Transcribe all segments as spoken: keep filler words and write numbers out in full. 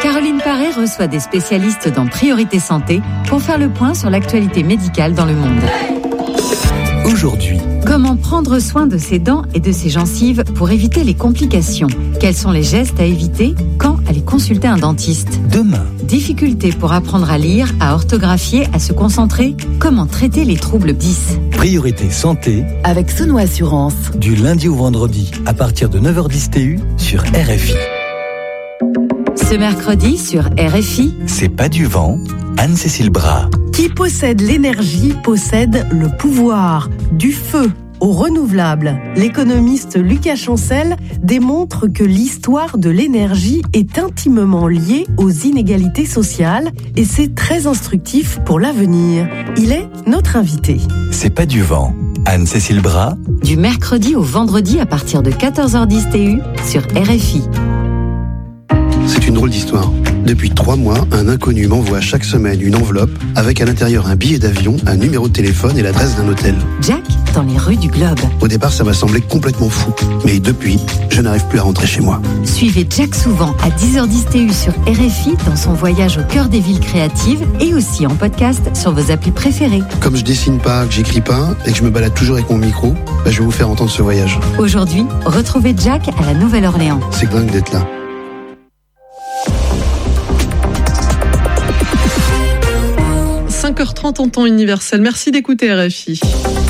Caroline Paré reçoit des spécialistes dans Priorité Santé pour faire le point sur l'actualité médicale dans le monde. Aujourd'hui, comment prendre soin de ses dents et de ses gencives pour éviter les complications? Quels sont les gestes à éviter quand aller consulter un dentiste? Demain, difficultés pour apprendre à lire, à orthographier, à se concentrer? Comment traiter les troubles dix? Priorité Santé avec Sono Assurance. Du lundi au vendredi à partir de neuf heures dix T U sur R F I. Ce mercredi sur R F I, C'est pas du vent, Anne-Cécile Bras. Qui possède l'énergie possède le pouvoir. Du feu au renouvelable, l'économiste Lucas Chancel démontre que l'histoire de l'énergie est intimement liée aux inégalités sociales et c'est très instructif pour l'avenir. Il est notre invité. C'est pas du vent, Anne-Cécile Bras. Du mercredi au vendredi à partir de quatorze heures dix T U sur R F I. C'est une drôle d'histoire. Depuis trois mois, un inconnu m'envoie chaque semaine une enveloppe avec à l'intérieur un billet d'avion, un numéro de téléphone et l'adresse d'un hôtel. Jack, dans les rues du Globe. Au départ, ça m'a semblé complètement fou. Mais depuis, je n'arrive plus à rentrer chez moi. Suivez Jack souvent à dix heures dix T U sur R F I dans son voyage au cœur des villes créatives et aussi en podcast sur vos applis préférées. Comme je dessine pas, que j'écris pas et que je me balade toujours avec mon micro, bah je vais vous faire entendre ce voyage. Aujourd'hui, retrouvez Jack à la Nouvelle-Orléans. C'est dingue d'être là. cinq heures trente en temps universel. Merci d'écouter R F I.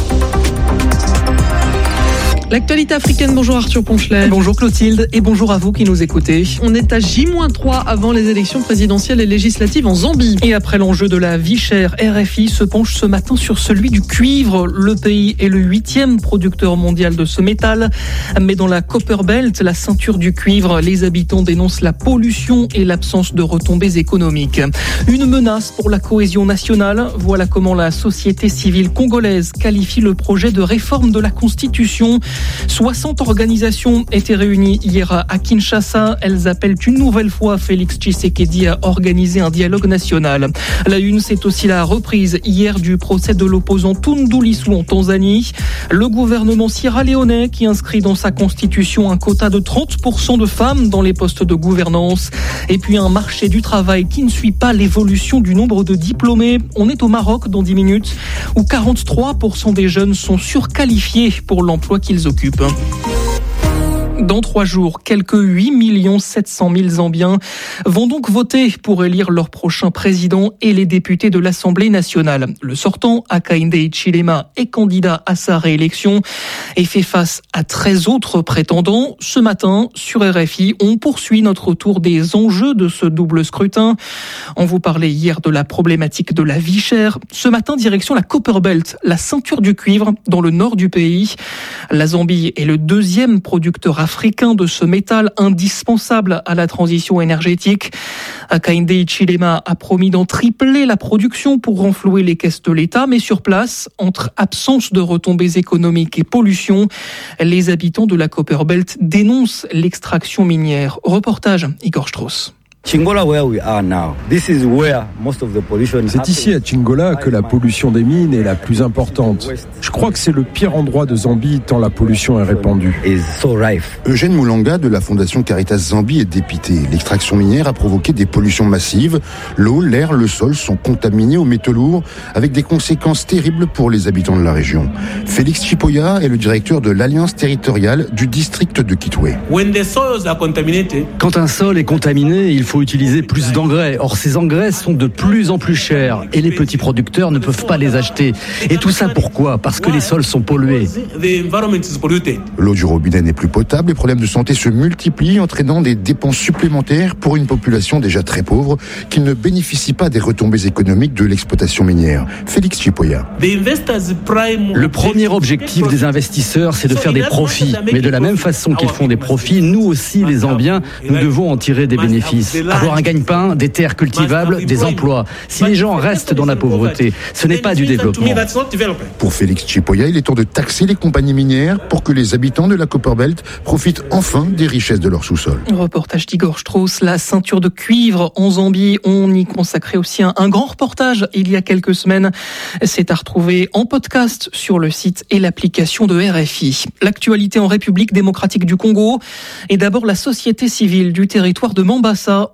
L'actualité africaine, bonjour Arthur Ponchelet. Bonjour Clotilde et bonjour à vous qui nous écoutez. On est à J moins trois avant les élections présidentielles et législatives en Zambie. Et après l'enjeu de la vie chère, R F I se penche ce matin sur celui du cuivre. Le pays est le huitième producteur mondial de ce métal. Mais dans la Copper Belt, la ceinture du cuivre, les habitants dénoncent la pollution et l'absence de retombées économiques. Une menace pour la cohésion nationale. Voilà comment la société civile congolaise qualifie le projet de réforme de la Constitution. soixante organisations étaient réunies hier à Kinshasa. Elles appellent une nouvelle fois Félix Tshisekedi à organiser un dialogue national. La une, c'est aussi la reprise hier du procès de l'opposant Tundu Lissu en Tanzanie. Le gouvernement sierra-léonais qui inscrit dans sa constitution un quota de trente pour cent de femmes dans les postes de gouvernance. Et puis un marché du travail qui ne suit pas l'évolution du nombre de diplômés. On est au Maroc dans dix minutes où quarante-trois pour cent des jeunes sont surqualifiés pour l'emploi qu'ils occupent. Dans trois jours, quelques huit millions sept cent mille Zambiens vont donc voter pour élire leur prochain président et les députés de l'Assemblée nationale. Le sortant, Hakainde Hichilema, est candidat à sa réélection et fait face à treize autres prétendants. Ce matin, sur R F I, on poursuit notre tour des enjeux de ce double scrutin. On vous parlait hier de la problématique de la vie chère. Ce matin, direction la Copper Belt, la ceinture du cuivre dans le nord du pays. La Zambie est le deuxième producteur africain de ce métal indispensable à la transition énergétique. Hakainde Hichilema a promis d'en tripler la production pour renflouer les caisses de l'État, mais sur place, entre absence de retombées économiques et pollution, les habitants de la Copper Belt dénoncent l'extraction minière. Reportage Igor Strauss. C'est ici à Chingola que la pollution des mines est la plus importante. Je crois que c'est le pire endroit de Zambie tant la pollution est répandue. Eugène Moulanga de la Fondation Caritas Zambie est dépité. L'extraction minière a provoqué des pollutions massives. L'eau, l'air, le sol sont contaminés aux métaux lourds avec des conséquences terribles pour les habitants de la région. Félix Chipoya est le directeur de l'Alliance territoriale du district de Kitwe. Quand un sol est contaminé, il faut utiliser plus d'engrais. Or, ces engrais sont de plus en plus chers et les petits producteurs ne peuvent pas les acheter. Et tout ça pourquoi ? Parce que les sols sont pollués. L'eau du robinet n'est plus potable, les problèmes de santé se multiplient, entraînant des dépenses supplémentaires pour une population déjà très pauvre qui ne bénéficie pas des retombées économiques de l'exploitation minière. Félix Chipoya. Le premier objectif des investisseurs, c'est de faire des profits. Mais de la même façon qu'ils font des profits, nous aussi, les Zambiens, nous devons en tirer des bénéfices. Avoir un gagne-pain, des terres cultivables, des emplois. Si les gens restent dans la pauvreté, ce n'est pas du développement. Pour Félix Chipoya, il est temps de taxer les compagnies minières pour que les habitants de la Copper Belt profitent enfin des richesses de leur sous-sol. Reportage d'Igor Strauss, la ceinture de cuivre en Zambie. On y consacrait aussi un, un grand reportage il y a quelques semaines. C'est à retrouver en podcast sur le site et l'application de R F I. L'actualité en République démocratique du Congo et d'abord la société civile du territoire de Mambasa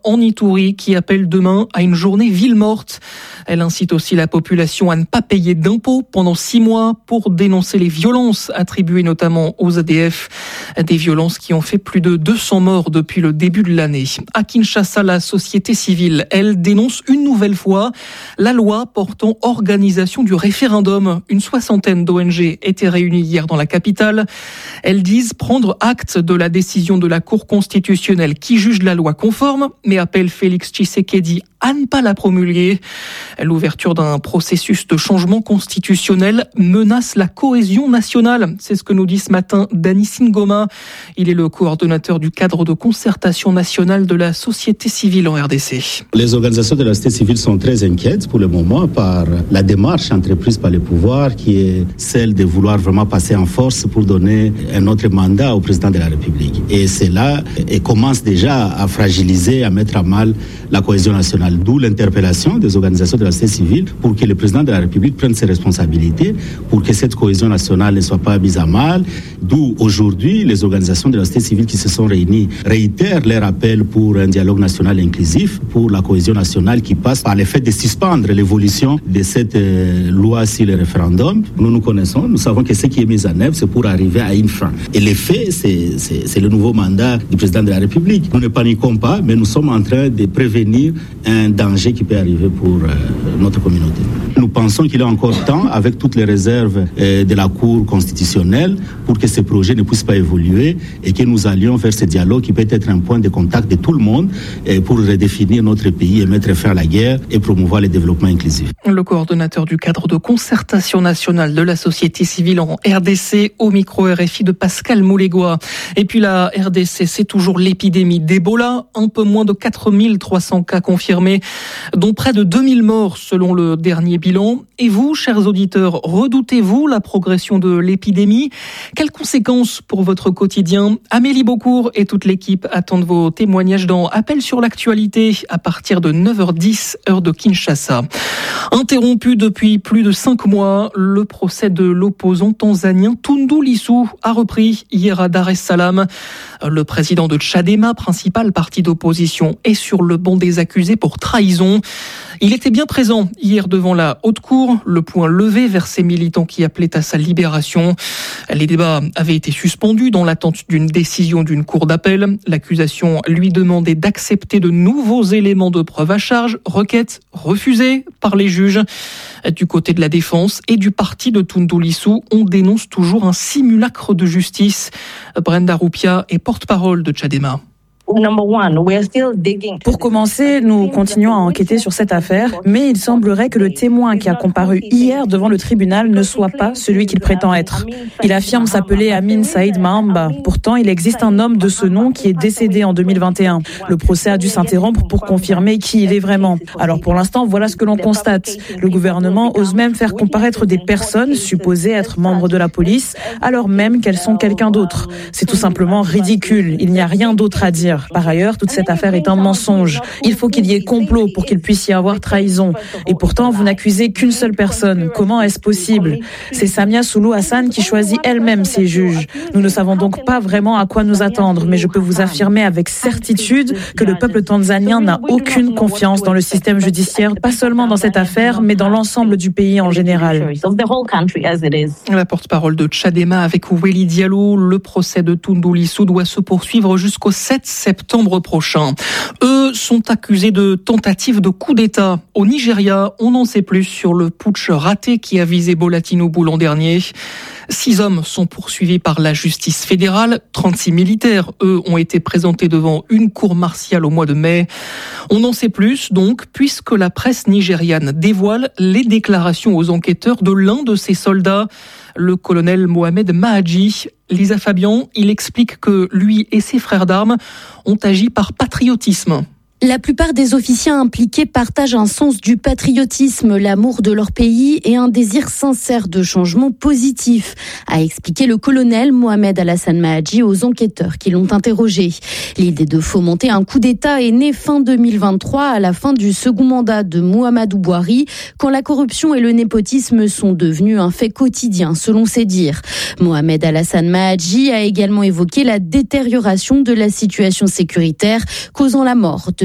en Itourie qui appelle demain à une journée ville morte. Elle incite aussi la population à ne pas payer d'impôts pendant six mois pour dénoncer les violences attribuées notamment aux A D F. Des violences qui ont fait plus de deux cents morts depuis le début de l'année. À Kinshasa, la société civile, elle dénonce une nouvelle fois la loi portant organisation du référendum. Une soixantaine d'O N G étaient réunies hier dans la capitale. Elles disent prendre acte de la décision de la Cour constitutionnelle qui juge la loi conforme, mais appelle Félix Tshisekedi à ne pas la promulguer. L'ouverture d'un processus de changement constitutionnel menace la cohésion nationale. C'est ce que nous dit ce matin Dani Singoma. Il est le coordonnateur du cadre de concertation nationale de la société civile en R D C. Les organisations de la société civile sont très inquiètes pour le moment par la démarche entreprise par le pouvoir qui est celle de vouloir vraiment passer en force pour donner un autre mandat au président de la République. Et c'est là, et commence déjà à fragiliser, à mettre à mal la cohésion nationale. D'où l'interpellation des organisations de la société civile pour que le président de la République prenne ses responsabilités, pour que cette cohésion nationale ne soit pas mise à mal. D'où aujourd'hui, les organisations de la société civile qui se sont réunies réitèrent leur appel pour un dialogue national inclusif, pour la cohésion nationale qui passe par le fait de suspendre l'évolution de cette euh, loi sur le référendum. Nous nous connaissons, nous savons que ce qui est mis en œuvre, c'est pour arriver à une fin. Et les faits, c'est, c'est, c'est le nouveau mandat du président de la République. Nous ne paniquons pas, mais nous sommes en train de prévenir un danger qui peut arriver pour euh, notre communauté. Nous pensons qu'il est encore temps, avec toutes les réserves euh, de la Cour constitutionnelle, pour que ce projet ne puisse pas évoluer et que nous allions vers ce dialogue qui peut être un point de contact de tout le monde euh, pour redéfinir notre pays et mettre fin à la guerre et promouvoir le développement inclusif. Le coordonnateur du cadre de concertation nationale de la société civile en R D C au micro R F I de Pascal Moulégois. Et puis la R D C, c'est toujours l'épidémie d'Ebola. Un peu moins de quatre mille trois cents cas confirmés, dont près de deux mille morts selon le dernier bilan. Et vous, chers auditeurs, redoutez-vous la progression de l'épidémie ? Quelles conséquences pour votre quotidien ? Amélie Beaucourt et toute l'équipe attendent vos témoignages dans Appel sur l'actualité à partir de neuf heures dix, heure de Kinshasa. Interrompu depuis plus de cinq mois, le procès de l'opposant tanzanien Tundu Lissu a repris hier à Dar es Salaam. Le président de Chadema, principal parti d'opposition, est sur le banc des accusés pour trahison. Il était bien présent hier devant la haute cour, le poing levé vers ses militants qui appelaient à sa libération. Les débats avaient été suspendus dans l'attente d'une décision d'une cour d'appel. L'accusation lui demandait d'accepter de nouveaux éléments de preuve à charge, requête refusée par les juges. Du côté de la défense et du parti de Tundu Lissu, on dénonce toujours un simulacre de justice. Brenda Rupia est porte-parole de Chadema. Pour commencer, nous continuons à enquêter sur cette affaire, mais il semblerait que le témoin qui a comparu hier devant le tribunal ne soit pas celui qu'il prétend être. Il affirme s'appeler Amin Saïd Mahamba. Pourtant, il existe un homme de ce nom qui est décédé en deux mille vingt et un. Le procès a dû s'interrompre pour confirmer qui il est vraiment. Alors pour l'instant, voilà ce que l'on constate. Le gouvernement ose même faire comparaître des personnes supposées être membres de la police, alors même qu'elles sont quelqu'un d'autre. C'est tout simplement ridicule. Il n'y a rien d'autre à dire. Par ailleurs, toute cette affaire est un mensonge. Il faut qu'il y ait complot pour qu'il puisse y avoir trahison. Et pourtant, vous n'accusez qu'une seule personne. Comment est-ce possible ? C'est Samia Suluhu Hassan qui choisit elle-même ses juges. Nous ne savons donc pas vraiment à quoi nous attendre, mais je peux vous affirmer avec certitude que le peuple tanzanien n'a aucune confiance dans le système judiciaire, pas seulement dans cette affaire, mais dans l'ensemble du pays en général. La porte-parole de Chadema avec Wely Diallo, le procès de Tundu Lissu doit se poursuivre jusqu'au sept septembre prochain. Eux sont accusés de tentative de coup d'État. Au Nigeria, on en sait plus sur le putsch raté qui a visé Bola Tinubu l'an dernier. Six hommes sont poursuivis par la justice fédérale. trente-six militaires, eux, ont été présentés devant une cour martiale au mois de mai. On en sait plus, donc, puisque la presse nigériane dévoile les déclarations aux enquêteurs de l'un de ses soldats, le colonel Mohamed Mahadji. Lisa Fabian, il explique que lui et ses frères d'armes ont agi par patriotisme. La plupart des officiers impliqués partagent un sens du patriotisme, l'amour de leur pays et un désir sincère de changement positif, a expliqué le colonel Mohamed Alassane Mahadji aux enquêteurs qui l'ont interrogé. L'idée de fomenter un coup d'État est née fin deux mille vingt-trois à la fin du second mandat de Muhammadu Buhari, quand la corruption et le népotisme sont devenus un fait quotidien, selon ses dires. Mohamed Alassane Mahadji a également évoqué la détérioration de la situation sécuritaire, causant la mort de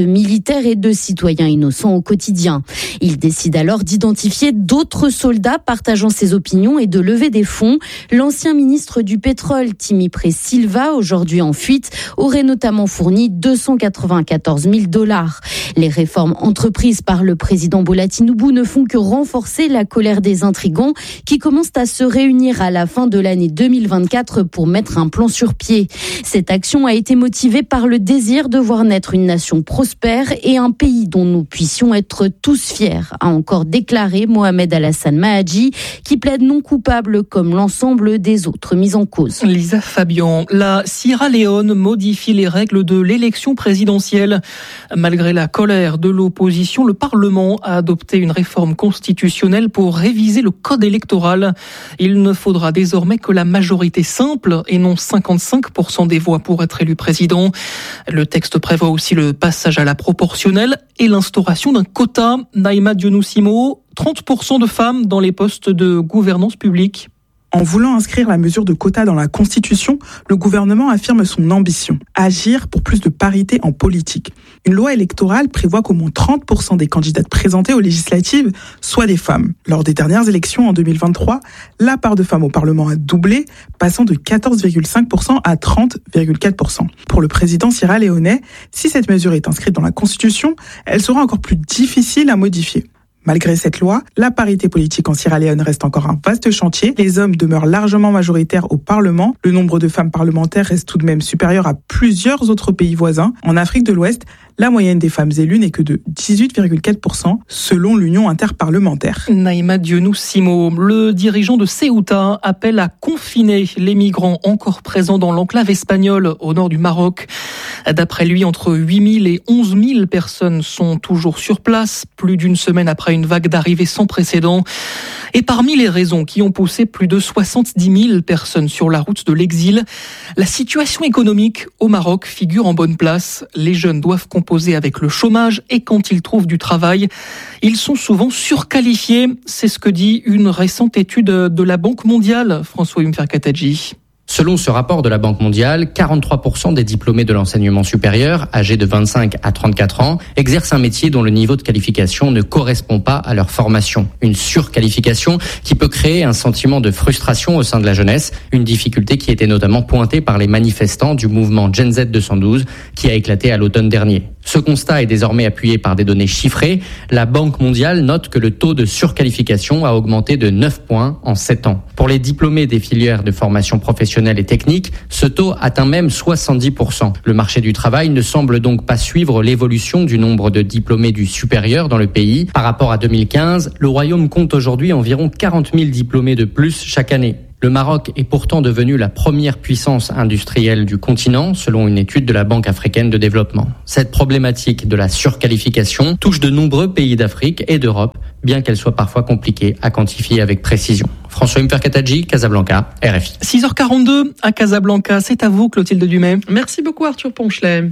militaires et de citoyens innocents au quotidien. Il décide alors d'identifier d'autres soldats partageant ses opinions et de lever des fonds. L'ancien ministre du pétrole, Timipre Silva, aujourd'hui en fuite, aurait notamment fourni deux cent quatre-vingt-quatorze mille dollars. Les réformes entreprises par le président Bola Tinubu ne font que renforcer la colère des intrigants qui commencent à se réunir à la fin de l'année deux mille vingt-quatre pour mettre un plan sur pied. Cette action a été motivée par le désir de voir naître une nation prospère et un pays dont nous puissions être tous fiers, a encore déclaré Mohamed Alassane Mahadji, qui plaide non coupable comme l'ensemble des autres mis en cause. Lisa Fabian, la Sierra Leone modifie les règles de l'élection présidentielle. Malgré la colère de l'opposition, le Parlement a adopté une réforme constitutionnelle pour réviser le code électoral. Il ne faudra désormais que la majorité simple et non cinquante-cinq pour cent des voix pour être élu président. Le texte prévoit aussi le passage à la proportionnelle et l'instauration d'un quota. Naïma Dionoussimo, trente pour cent de femmes dans les postes de gouvernance publique. En voulant inscrire la mesure de quota dans la Constitution, le gouvernement affirme son ambition, agir pour plus de parité en politique. Une loi électorale prévoit qu'au moins trente pour cent des candidates présentées aux législatives soient des femmes. Lors des dernières élections en deux mille vingt-trois, la part de femmes au Parlement a doublé, passant de quatorze virgule cinq pour cent à trente virgule quatre pour cent. Pour le président sierra-léonais, si cette mesure est inscrite dans la Constitution, elle sera encore plus difficile à modifier. Malgré cette loi, la parité politique en Sierra Leone reste encore un vaste chantier. Les hommes demeurent largement majoritaires au Parlement. Le nombre de femmes parlementaires reste tout de même supérieur à plusieurs autres pays voisins. En Afrique de l'Ouest, la moyenne des femmes élues n'est que de dix-huit virgule quatre pour cent selon l'Union interparlementaire. Naïma Dionoussimo, le dirigeant de Ceuta, appelle à confiner les migrants encore présents dans l'enclave espagnole au nord du Maroc. D'après lui, entre huit mille et onze mille personnes sont toujours sur place, plus d'une semaine après une vague d'arrivées sans précédent. Et parmi les raisons qui ont poussé plus de soixante-dix mille personnes sur la route de l'exil, la situation économique au Maroc figure en bonne place. Les jeunes doivent composer avec le chômage et quand ils trouvent du travail, ils sont souvent surqualifiés. C'est ce que dit une récente étude de la Banque mondiale, François Umferkatadji. Selon ce rapport de la Banque mondiale, quarante-trois pour cent des diplômés de l'enseignement supérieur, âgés de vingt-cinq à trente-quatre ans, exercent un métier dont le niveau de qualification ne correspond pas à leur formation. Une surqualification qui peut créer un sentiment de frustration au sein de la jeunesse, une difficulté qui était notamment pointée par les manifestants du mouvement Gen Z deux cent douze qui a éclaté à l'automne dernier. Ce constat est désormais appuyé par des données chiffrées. La Banque mondiale note que le taux de surqualification a augmenté de neuf points en sept ans. Pour les diplômés des filières de formation professionnelle et technique, ce taux atteint même soixante-dix pour cent. Le marché du travail ne semble donc pas suivre l'évolution du nombre de diplômés du supérieur dans le pays. Par rapport à deux mille quinze, le Royaume compte aujourd'hui environ quarante mille diplômés de plus chaque année. Le Maroc est pourtant devenu la première puissance industrielle du continent, selon une étude de la Banque africaine de développement. Cette problématique de la surqualification touche de nombreux pays d'Afrique et d'Europe, bien qu'elle soit parfois compliquée à quantifier avec précision. François Umferkatadji, Casablanca, R F I. six heures quarante-deux à Casablanca, c'est à vous Clotilde Dumais. Merci beaucoup Arthur Ponchelet.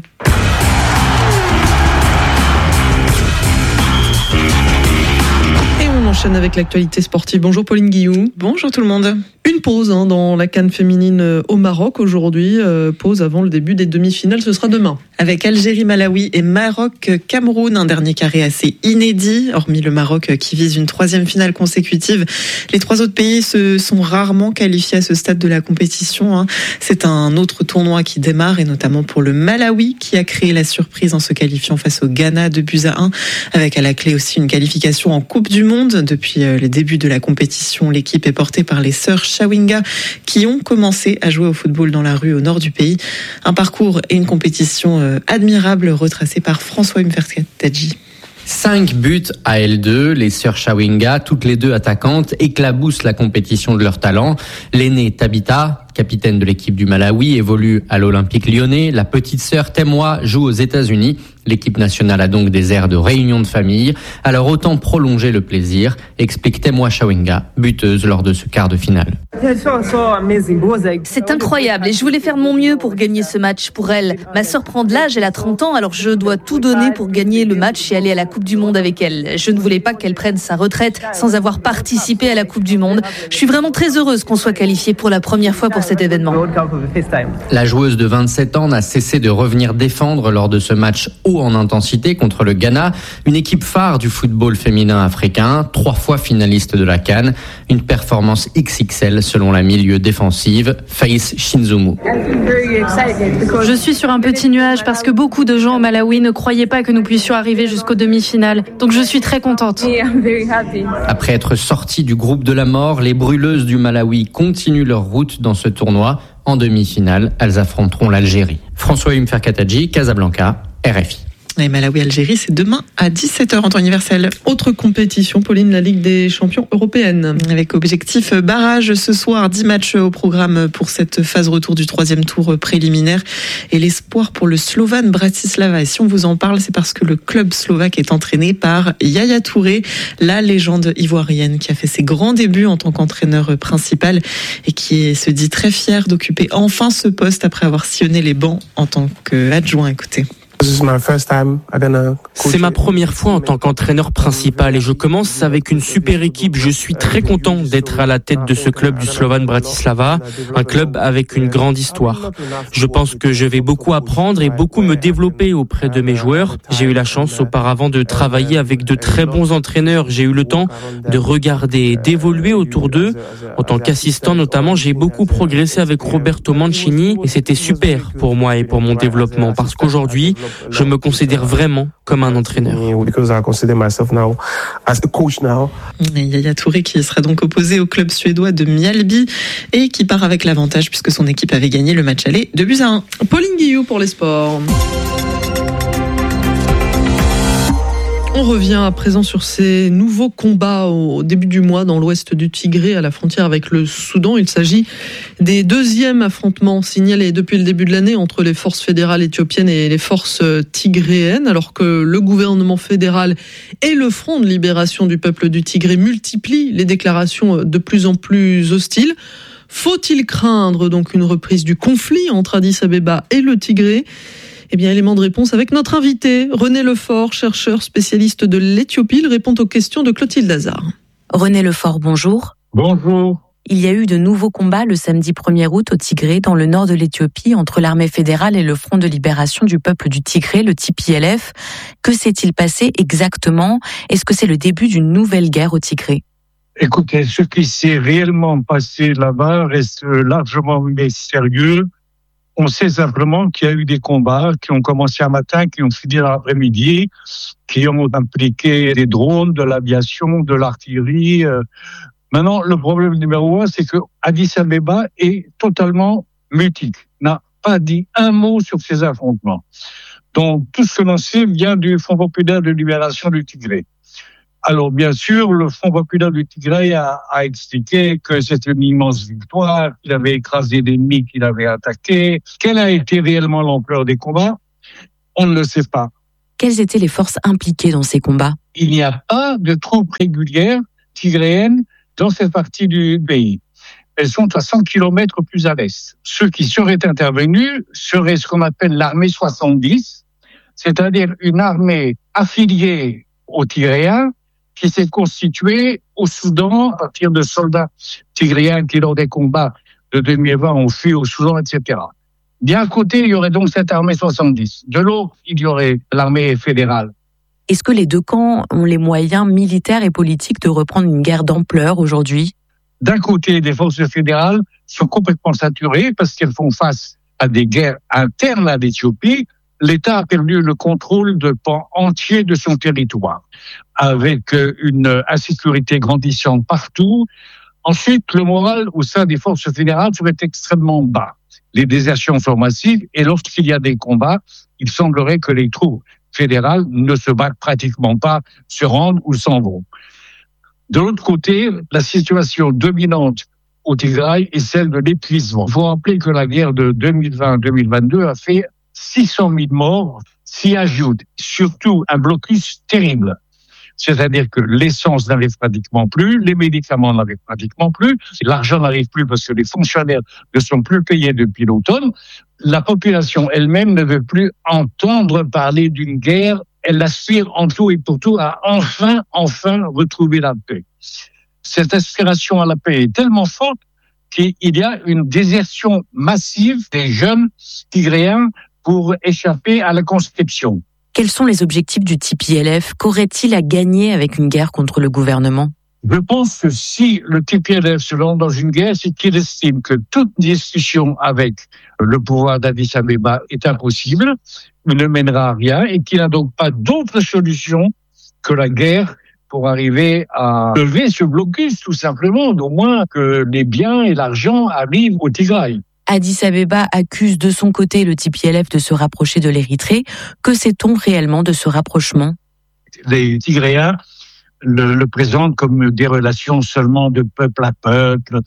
On enchaîne avec l'actualité sportive. Bonjour Pauline Guillou. Bonjour tout le monde. Une pause hein, dans la CAN féminine au Maroc aujourd'hui. Euh, pause avant le début des demi-finales, ce sera demain. Avec Algérie, Malawi et Maroc, Cameroun, un dernier carré assez inédit, hormis le Maroc qui vise une troisième finale consécutive. Les trois autres pays se sont rarement qualifiés à ce stade de la compétition. Hein. C'est un autre tournoi qui démarre et notamment pour le Malawi qui a créé la surprise en se qualifiant face au Ghana deux buts à un, avec à la clé aussi une qualification en Coupe du Monde. Depuis les débuts de la compétition, l'équipe est portée par les sœurs Chawinga qui ont commencé à jouer au football dans la rue au nord du pays. Un parcours et une compétition admirable retracés par François Umferkatadji. Cinq buts à L deux, les sœurs Chawinga, toutes les deux attaquantes, éclaboussent la compétition de leur talent. L'aînée Tabitha, capitaine de l'équipe du Malawi, évolue à l'Olympique lyonnais. La petite sœur Temwa joue aux États-Unis. L'équipe nationale a donc des airs de réunion de famille. Alors autant prolonger le plaisir, explique Temwa Chawinga, buteuse lors de ce quart de finale. C'est incroyable et je voulais faire de mon mieux pour gagner ce match pour elle. Ma sœur prend de l'âge, elle a trente ans, alors je dois tout donner pour gagner le match et aller à la Coupe du Monde avec elle. Je ne voulais pas qu'elle prenne sa retraite sans avoir participé à la Coupe du Monde. Je suis vraiment très heureuse qu'on soit qualifié pour la première fois pour cet événement. La joueuse de vingt-sept ans n'a cessé de revenir défendre lors de ce match haut en intensité contre le Ghana, une équipe phare du football féminin africain, trois fois finaliste de la CAN. Une performance X X L selon la milieu défensive, Faïs Shinzumu. Je suis sur un petit nuage parce que beaucoup de gens au Malawi ne croyaient pas que nous puissions arriver jusqu'aux demi-finales. Donc je suis très contente. Après être sorties du groupe de la mort, les brûleuses du Malawi continuent leur route dans ce tournoi. En demi-finale, elles affronteront l'Algérie. François Umferkatadji, Casablanca, R F I. Et Malawi-Algérie, c'est demain à dix-sept heures en temps universel. Autre compétition, Pauline, la Ligue des champions européenne. Avec objectif barrage ce soir, dix matchs au programme pour cette phase retour du troisième tour préliminaire. Et l'espoir pour le Slovan Bratislava. Et si on vous en parle, c'est parce que le club slovaque est entraîné par Yaya Touré, la légende ivoirienne qui a fait ses grands débuts en tant qu'entraîneur principal et qui se dit très fier d'occuper enfin ce poste après avoir sillonné les bancs en tant qu'adjoint. Écoutez. C'est ma première fois en tant qu'entraîneur principal et je commence avec une super équipe. Je suis très content d'être à la tête de ce club du Slovan Bratislava, un club avec une grande histoire. Je pense que je vais beaucoup apprendre et beaucoup me développer auprès de mes joueurs. J'ai eu la chance auparavant de travailler avec de très bons entraîneurs. J'ai eu le temps de regarder et d'évoluer autour d'eux. En tant qu'assistant notamment, j'ai beaucoup progressé avec Roberto Mancini et c'était super pour moi et pour mon développement parce qu'aujourd'hui, je me considère vraiment comme un entraîneur. Et Yaya Touré qui sera donc opposé au club suédois de Mjällby et qui part avec l'avantage puisque son équipe avait gagné le match aller deux buts à un. Pauline Guillou pour les sports. On revient à présent sur ces nouveaux combats au début du mois dans l'ouest du Tigré, à la frontière avec le Soudan. Il s'agit des deuxièmes affrontements signalés depuis le début de l'année entre les forces fédérales éthiopiennes et les forces tigréennes, alors que le gouvernement fédéral et le Front de libération du peuple du Tigré multiplient les déclarations de plus en plus hostiles. Faut-il craindre donc une reprise du conflit entre Addis Abeba et le Tigré ? Eh bien, élément de réponse avec notre invité, René Lefort, chercheur spécialiste de l'Éthiopie. Il répond aux questions de Clotilde Hazard. René Lefort, bonjour. Bonjour. Il y a eu de nouveaux combats le samedi premier août au Tigré, dans le nord de l'Éthiopie, entre l'armée fédérale et le Front de libération du peuple du Tigré, le T P L F. Que s'est-il passé exactement ? Est-ce que c'est le début d'une nouvelle guerre au Tigré ? Écoutez, ce qui s'est réellement passé là-bas reste largement mystérieux. On sait simplement qu'il y a eu des combats qui ont commencé un matin, qui ont fini dans l'après-midi, qui ont impliqué des drones, de l'aviation, de l'artillerie. Maintenant, le problème numéro un, c'est que Addis Abeba est totalement mutique, n'a pas dit un mot sur ces affrontements. Donc, tout ce que l'on sait vient du Front populaire de libération du Tigré. Alors, bien sûr, le Front populaire du Tigré a, a expliqué que c'était une immense victoire, qu'il avait écrasé l'ennemi qu'il avait attaqué. Quelle a été réellement l'ampleur des combats ? On ne le sait pas. Quelles étaient les forces impliquées dans ces combats ? Il n'y a pas de troupes régulières tigréennes dans cette partie du pays. Elles sont à cent kilomètres plus à l'est. Ceux qui seraient intervenus seraient ce qu'on appelle l'armée soixante-dix, c'est-à-dire une armée affiliée aux Tigréens, qui s'est constitué au Soudan à partir de soldats tigréens qui, lors des combats de deux mille vingt, ont fui au Soudan, et cetera. D'un côté, il y aurait donc cette armée soixante-dix. De l'autre, il y aurait l'armée fédérale. Est-ce que les deux camps ont les moyens militaires et politiques de reprendre une guerre d'ampleur aujourd'hui ? D'un côté, les forces fédérales sont complètement saturées parce qu'elles font face à des guerres internes à l'Éthiopie. L'État a perdu le contrôle de pans entiers de son territoire, avec une insécurité grandissante partout. Ensuite, le moral au sein des forces fédérales serait extrêmement bas. Les désertions sont massives et lorsqu'il y a des combats, il semblerait que les troupes fédérales ne se battent pratiquement pas, se rendent ou s'en vont. De l'autre côté, la situation dominante au Tigray est celle de l'épuisement. Il faut rappeler que la guerre de deux mille vingt deux mille vingt-deux a fait six cent mille morts, s'y ajoute surtout un blocus terrible. C'est-à-dire que l'essence n'arrive pratiquement plus, les médicaments n'arrivent pratiquement plus, l'argent n'arrive plus parce que les fonctionnaires ne sont plus payés depuis l'automne. La population elle-même ne veut plus entendre parler d'une guerre. Elle aspire en tout et pour tout à enfin, enfin retrouver la paix. Cette aspiration à la paix est tellement forte qu'il y a une désertion massive des jeunes Tigréens pour échapper à la conscription. Quels sont les objectifs du T P L F ? Qu'aurait-il à gagner avec une guerre contre le gouvernement ? Je pense que si le T P L F se lance dans une guerre, c'est qu'il estime que toute discussion avec le pouvoir d'Addis Abeba est impossible, ne mènera à rien, et qu'il n'a donc pas d'autre solution que la guerre pour arriver à lever ce blocus, tout simplement, au moins que les biens et l'argent arrivent au Tigray. Addis Abeba accuse de son côté le T P L F de se rapprocher de l'Érythrée. Que sait-on réellement de ce rapprochement ? Les Tigréens le, le présentent comme des relations seulement de peuple à peuple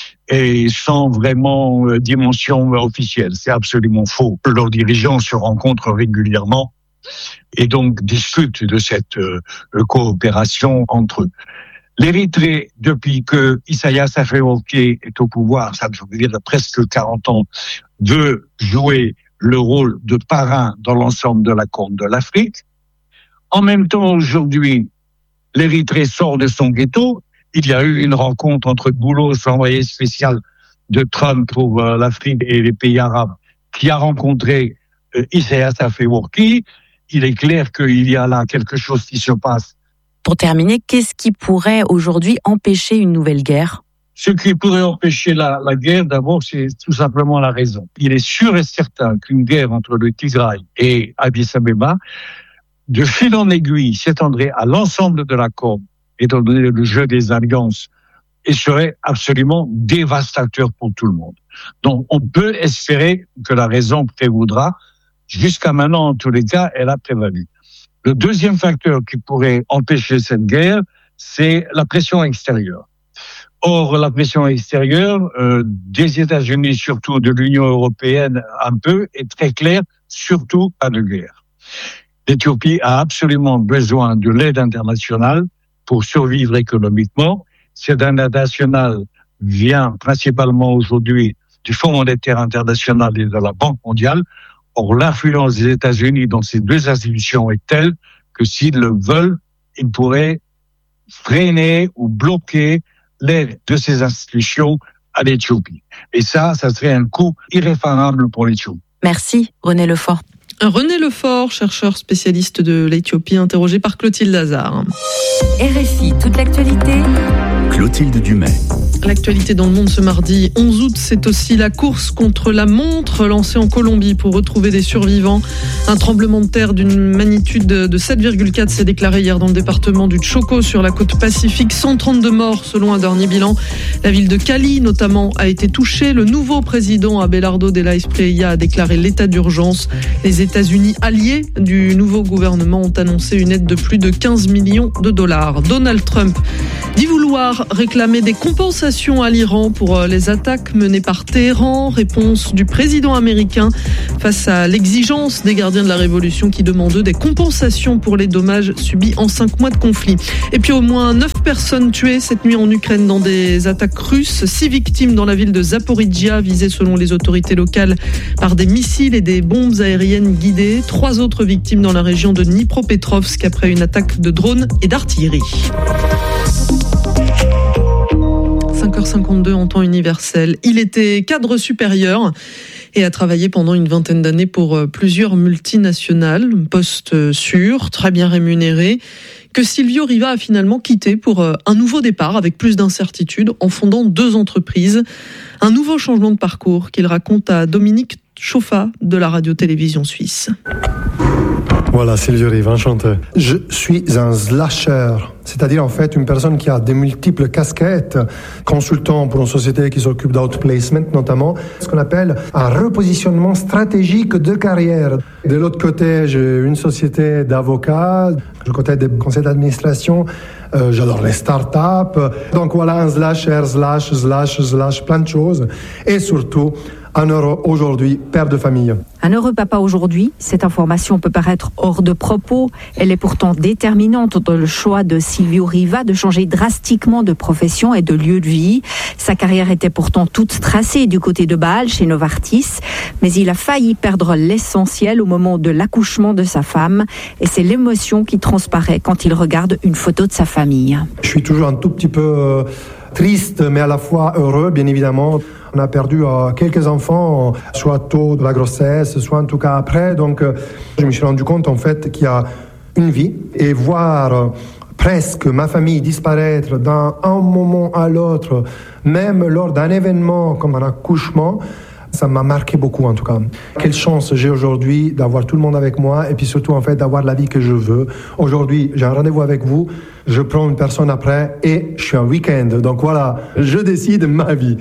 et sans vraiment euh, dimension officielle. C'est absolument faux. Leurs dirigeants se rencontrent régulièrement et donc discutent de cette euh, coopération entre eux. L'Érythrée, depuis que Isaias Afewerki est au pouvoir, ça veut dire presque quarante ans, veut jouer le rôle de parrain dans l'ensemble de la Corne de l'Afrique. En même temps, aujourd'hui, l'Érythrée sort de son ghetto. Il y a eu une rencontre entre Boulos, l'envoyé spécial de Trump pour euh, l'Afrique et les pays arabes, qui a rencontré euh, Isaias Afewerki. Il est clair qu'il y a là quelque chose qui se passe. Pour terminer, qu'est-ce qui pourrait aujourd'hui empêcher une nouvelle guerre ? Ce qui pourrait empêcher la, la guerre, d'abord, c'est tout simplement la raison. Il est sûr et certain qu'une guerre entre le Tigray et Addis Abeba, de fil en aiguille, s'étendrait à l'ensemble de la Corne, étant donné le jeu des alliances, et serait absolument dévastateur pour tout le monde. Donc, on peut espérer que la raison prévaudra. Jusqu'à maintenant, en tous les cas, elle a prévalu. Le deuxième facteur qui pourrait empêcher cette guerre, c'est la pression extérieure. Or, la pression extérieure euh, des États-Unis, surtout de l'Union européenne un peu, est très claire, surtout pas de guerre. L'Éthiopie a absolument besoin de l'aide internationale pour survivre économiquement. Cette aide internationale vient principalement aujourd'hui du Fonds monétaire international et de la Banque mondiale. Or, l'influence des États-Unis dans ces deux institutions est telle que s'ils le veulent, ils pourraient freiner ou bloquer l'aide de ces institutions à l'Éthiopie. Et ça, ça serait un coût irréparable pour l'Éthiopie. Merci, René Lefort. René Lefort, chercheur spécialiste de l'Éthiopie, interrogé par Clotilde Lazare. R F I, toute l'actualité. Clotilde Dumais. L'actualité dans le monde ce mardi onze août, c'est aussi la course contre la montre lancée en Colombie pour retrouver des survivants. Un tremblement de terre d'une magnitude de sept virgule quatre s'est déclaré hier dans le département du Chocó sur la côte pacifique. cent trente-deux morts selon un dernier bilan. La ville de Cali notamment a été touchée. Le nouveau président Abelardo de la Espriella a déclaré l'état d'urgence. Les États-Unis alliés du nouveau gouvernement ont annoncé une aide de plus de quinze millions de dollars. Donald Trump dit vouloir réclamer des compensations à l'Iran pour les attaques menées par Téhéran. Réponse du président américain face à l'exigence des gardiens de la révolution qui demandent des compensations pour les dommages subis en cinq mois de conflit. Et puis au moins neuf personnes tuées cette nuit en Ukraine dans des attaques russes. Six victimes dans la ville de Zaporizhia visées selon les autorités locales par des missiles et des bombes aériennes guidées. Trois autres victimes dans la région de Dnipropetrovsk après une attaque de drones et d'artillerie. cinq heures cinquante-deux en temps universel. Il était cadre supérieur et a travaillé pendant une vingtaine d'années pour plusieurs multinationales, poste sûr, très bien rémunéré, que Silvio Riva a finalement quitté pour un nouveau départ avec plus d'incertitudes en fondant deux entreprises. Un nouveau changement de parcours qu'il raconte à Dominique Chauffa de la radio-télévision suisse. Voilà, Silvio Riva, enchanté. Je suis un slasher, c'est-à-dire en fait une personne qui a des multiples casquettes, consultant pour une société qui s'occupe d'outplacement notamment, ce qu'on appelle un repositionnement stratégique de carrière. De l'autre côté, j'ai une société d'avocats, du côté des conseils d'administration, euh, j'adore les startups. Donc voilà, un slasher, slash, slash, slash, plein de choses. Et surtout, un heureux aujourd'hui, père de famille. Un heureux papa aujourd'hui, cette information peut paraître hors de propos. Elle est pourtant déterminante dans le choix de Silvio Riva de changer drastiquement de profession et de lieu de vie. Sa carrière était pourtant toute tracée du côté de Bâle, chez Novartis. Mais il a failli perdre l'essentiel au moment de l'accouchement de sa femme. Et c'est l'émotion qui transparaît quand il regarde une photo de sa famille. Je suis toujours un tout petit peu... Euh triste, mais à la fois heureux, bien évidemment. On a perdu euh, quelques enfants, soit tôt de la grossesse, soit en tout cas après. Donc, euh, je me suis rendu compte, en fait, qu'il y a une vie. Et voir euh, presque ma famille disparaître d'un un moment à l'autre, même lors d'un événement comme un accouchement, ça m'a marqué beaucoup, en tout cas. Quelle chance j'ai aujourd'hui d'avoir tout le monde avec moi et puis surtout, en fait, d'avoir la vie que je veux. Aujourd'hui, j'ai un rendez-vous avec vous, je prends une personne après et je suis en week-end. Donc voilà, je décide ma vie.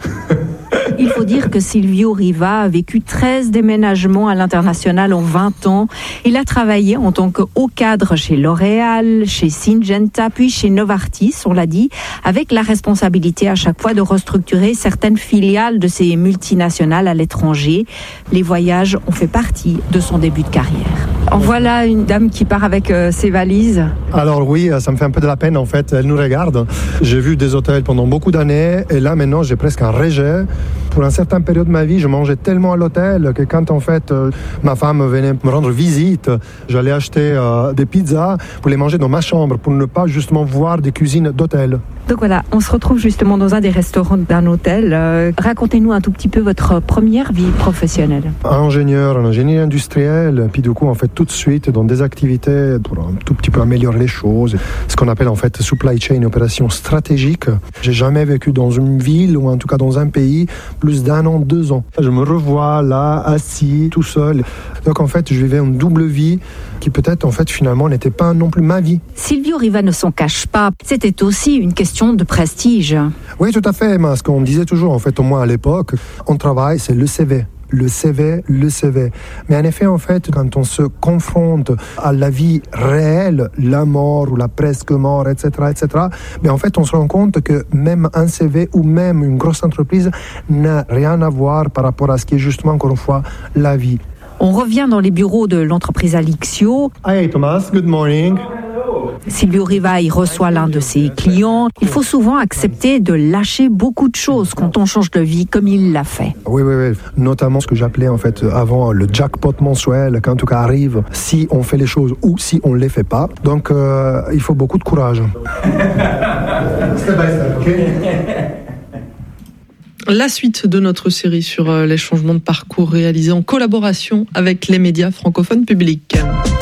Il faut dire que Silvio Riva a vécu treize déménagements à l'international en vingt ans. Il a travaillé en tant que haut cadre chez L'Oréal, chez Syngenta, puis chez Novartis, on l'a dit, avec la responsabilité à chaque fois de restructurer certaines filiales de ces multinationales à l'étranger. Les voyages ont fait partie de son début de carrière. En voilà une dame qui part avec euh, ses valises. Alors oui, ça me fait un peu de la peine en fait, elle nous regarde. J'ai vu des hôtels pendant beaucoup d'années et là maintenant j'ai presque un rejet. Pour une certaine période de ma vie, je mangeais tellement à l'hôtel que quand en fait euh, ma femme venait me rendre visite, j'allais acheter euh, des pizzas pour les manger dans ma chambre pour ne pas justement voir des cuisines d'hôtel. Donc voilà, on se retrouve justement dans un des restaurants d'un hôtel. Euh, racontez-nous un tout petit peu votre première vie professionnelle. Ingénieur, en ingénierie industrielle, puis du coup en fait tout de suite dans des activités pour un tout petit peu améliorer les choses, ce qu'on appelle en fait supply chain, opération stratégique. J'ai jamais vécu dans une ville ou en tout cas dans un pays plus d'un an, deux ans. Je me revois là, assis, tout seul. Donc en fait, je vivais une double vie qui peut-être en fait finalement n'était pas non plus ma vie. Silvio Riva ne s'en cache pas. C'était aussi une question de prestige. Oui, tout à fait. Mais ce qu'on disait toujours en fait, au moins à l'époque, on travaille, c'est le C V. Le C V, le C V. Mais en effet, en fait, quand on se confronte à la vie réelle, la mort ou la presque mort, et cetera, et cetera, mais en fait, on se rend compte que même un C V ou même une grosse entreprise n'a rien à voir par rapport à ce qui est justement, encore une fois, la vie. On revient dans les bureaux de l'entreprise Alixio. Hey Thomas, good morning. Silvio Riva y reçoit l'un de ses clients. Il faut souvent accepter de lâcher beaucoup de choses quand on change de vie comme il l'a fait. Oui, oui, oui. Notamment ce que j'appelais en fait avant le jackpot mensuel, quand en tout cas arrive si on fait les choses ou si on ne les fait pas. Donc euh, il faut beaucoup de courage. Step by step, ok ? La suite de notre série sur les changements de parcours réalisés en collaboration avec les médias francophones publics.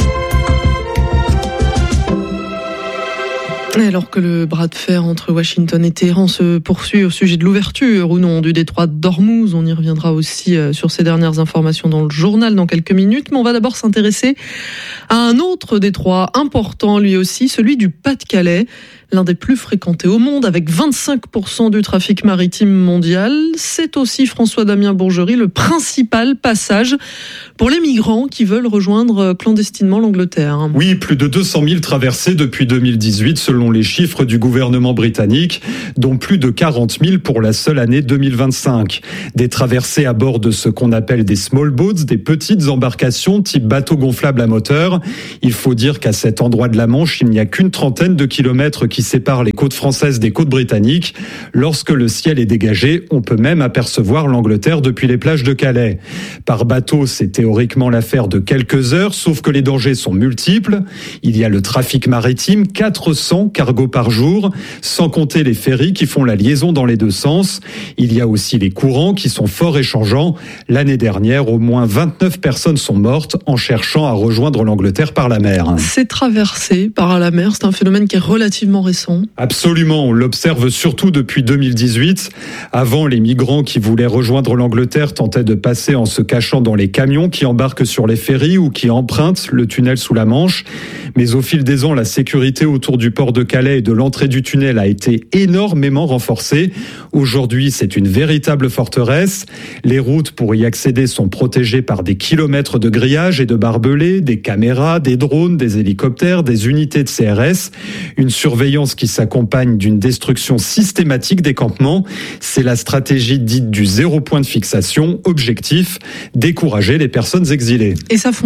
Alors que le bras de fer entre Washington et Téhéran se poursuit au sujet de l'ouverture ou non du détroit d'Ormuz, on y reviendra aussi sur ces dernières informations dans le journal dans quelques minutes, mais on va d'abord s'intéresser à un autre détroit important lui aussi, celui du Pas-de-Calais, l'un des plus fréquentés au monde avec vingt-cinq pour cent du trafic maritime mondial. C'est aussi, François-Damien Bourgerie, le principal passage pour les migrants qui veulent rejoindre clandestinement l'Angleterre. Oui, plus de deux cent mille traversées depuis deux mille dix-huit selon les chiffres du gouvernement britannique, dont plus de quarante mille pour la seule année deux mille vingt-cinq. Des traversées à bord de ce qu'on appelle des small boats, des petites embarcations type bateau gonflable à moteur. Il faut dire qu'à cet endroit de la Manche, il n'y a qu'une trentaine de kilomètres qui séparent les côtes françaises des côtes britanniques. Lorsque le ciel est dégagé, on peut même apercevoir l'Angleterre depuis les plages de Calais. Par bateau, c'est théoriquement l'affaire de quelques heures, sauf que les dangers sont multiples. Il y a le trafic maritime, quatre cents cargos par jour, sans compter les ferries qui font la liaison dans les deux sens. Il y a aussi les courants qui sont fort échangeants. L'année dernière, au moins vingt-neuf personnes sont mortes en cherchant à rejoindre l'Angleterre par la mer. Ces traversées par la mer, c'est un phénomène qui est relativement récent. Absolument, on l'observe surtout depuis deux mille dix-huit. Avant, les migrants qui voulaient rejoindre l'Angleterre tentaient de passer en se cachant dans les camions qui embarquent sur les ferries ou qui empruntent le tunnel sous la Manche. Mais au fil des ans, la sécurité autour du port de Calais et de l'entrée du tunnel a été énormément renforcée. Aujourd'hui, c'est une véritable forteresse. Les routes pour y accéder sont protégées par des kilomètres de grillage et de barbelés, des caméras, des drones, des hélicoptères, des unités de C R S. Une surveillance qui s'accompagne d'une destruction systématique des campements. C'est la stratégie dite du zéro point de fixation. Objectif, décourager les personnes exilées. Et ça fonctionne ?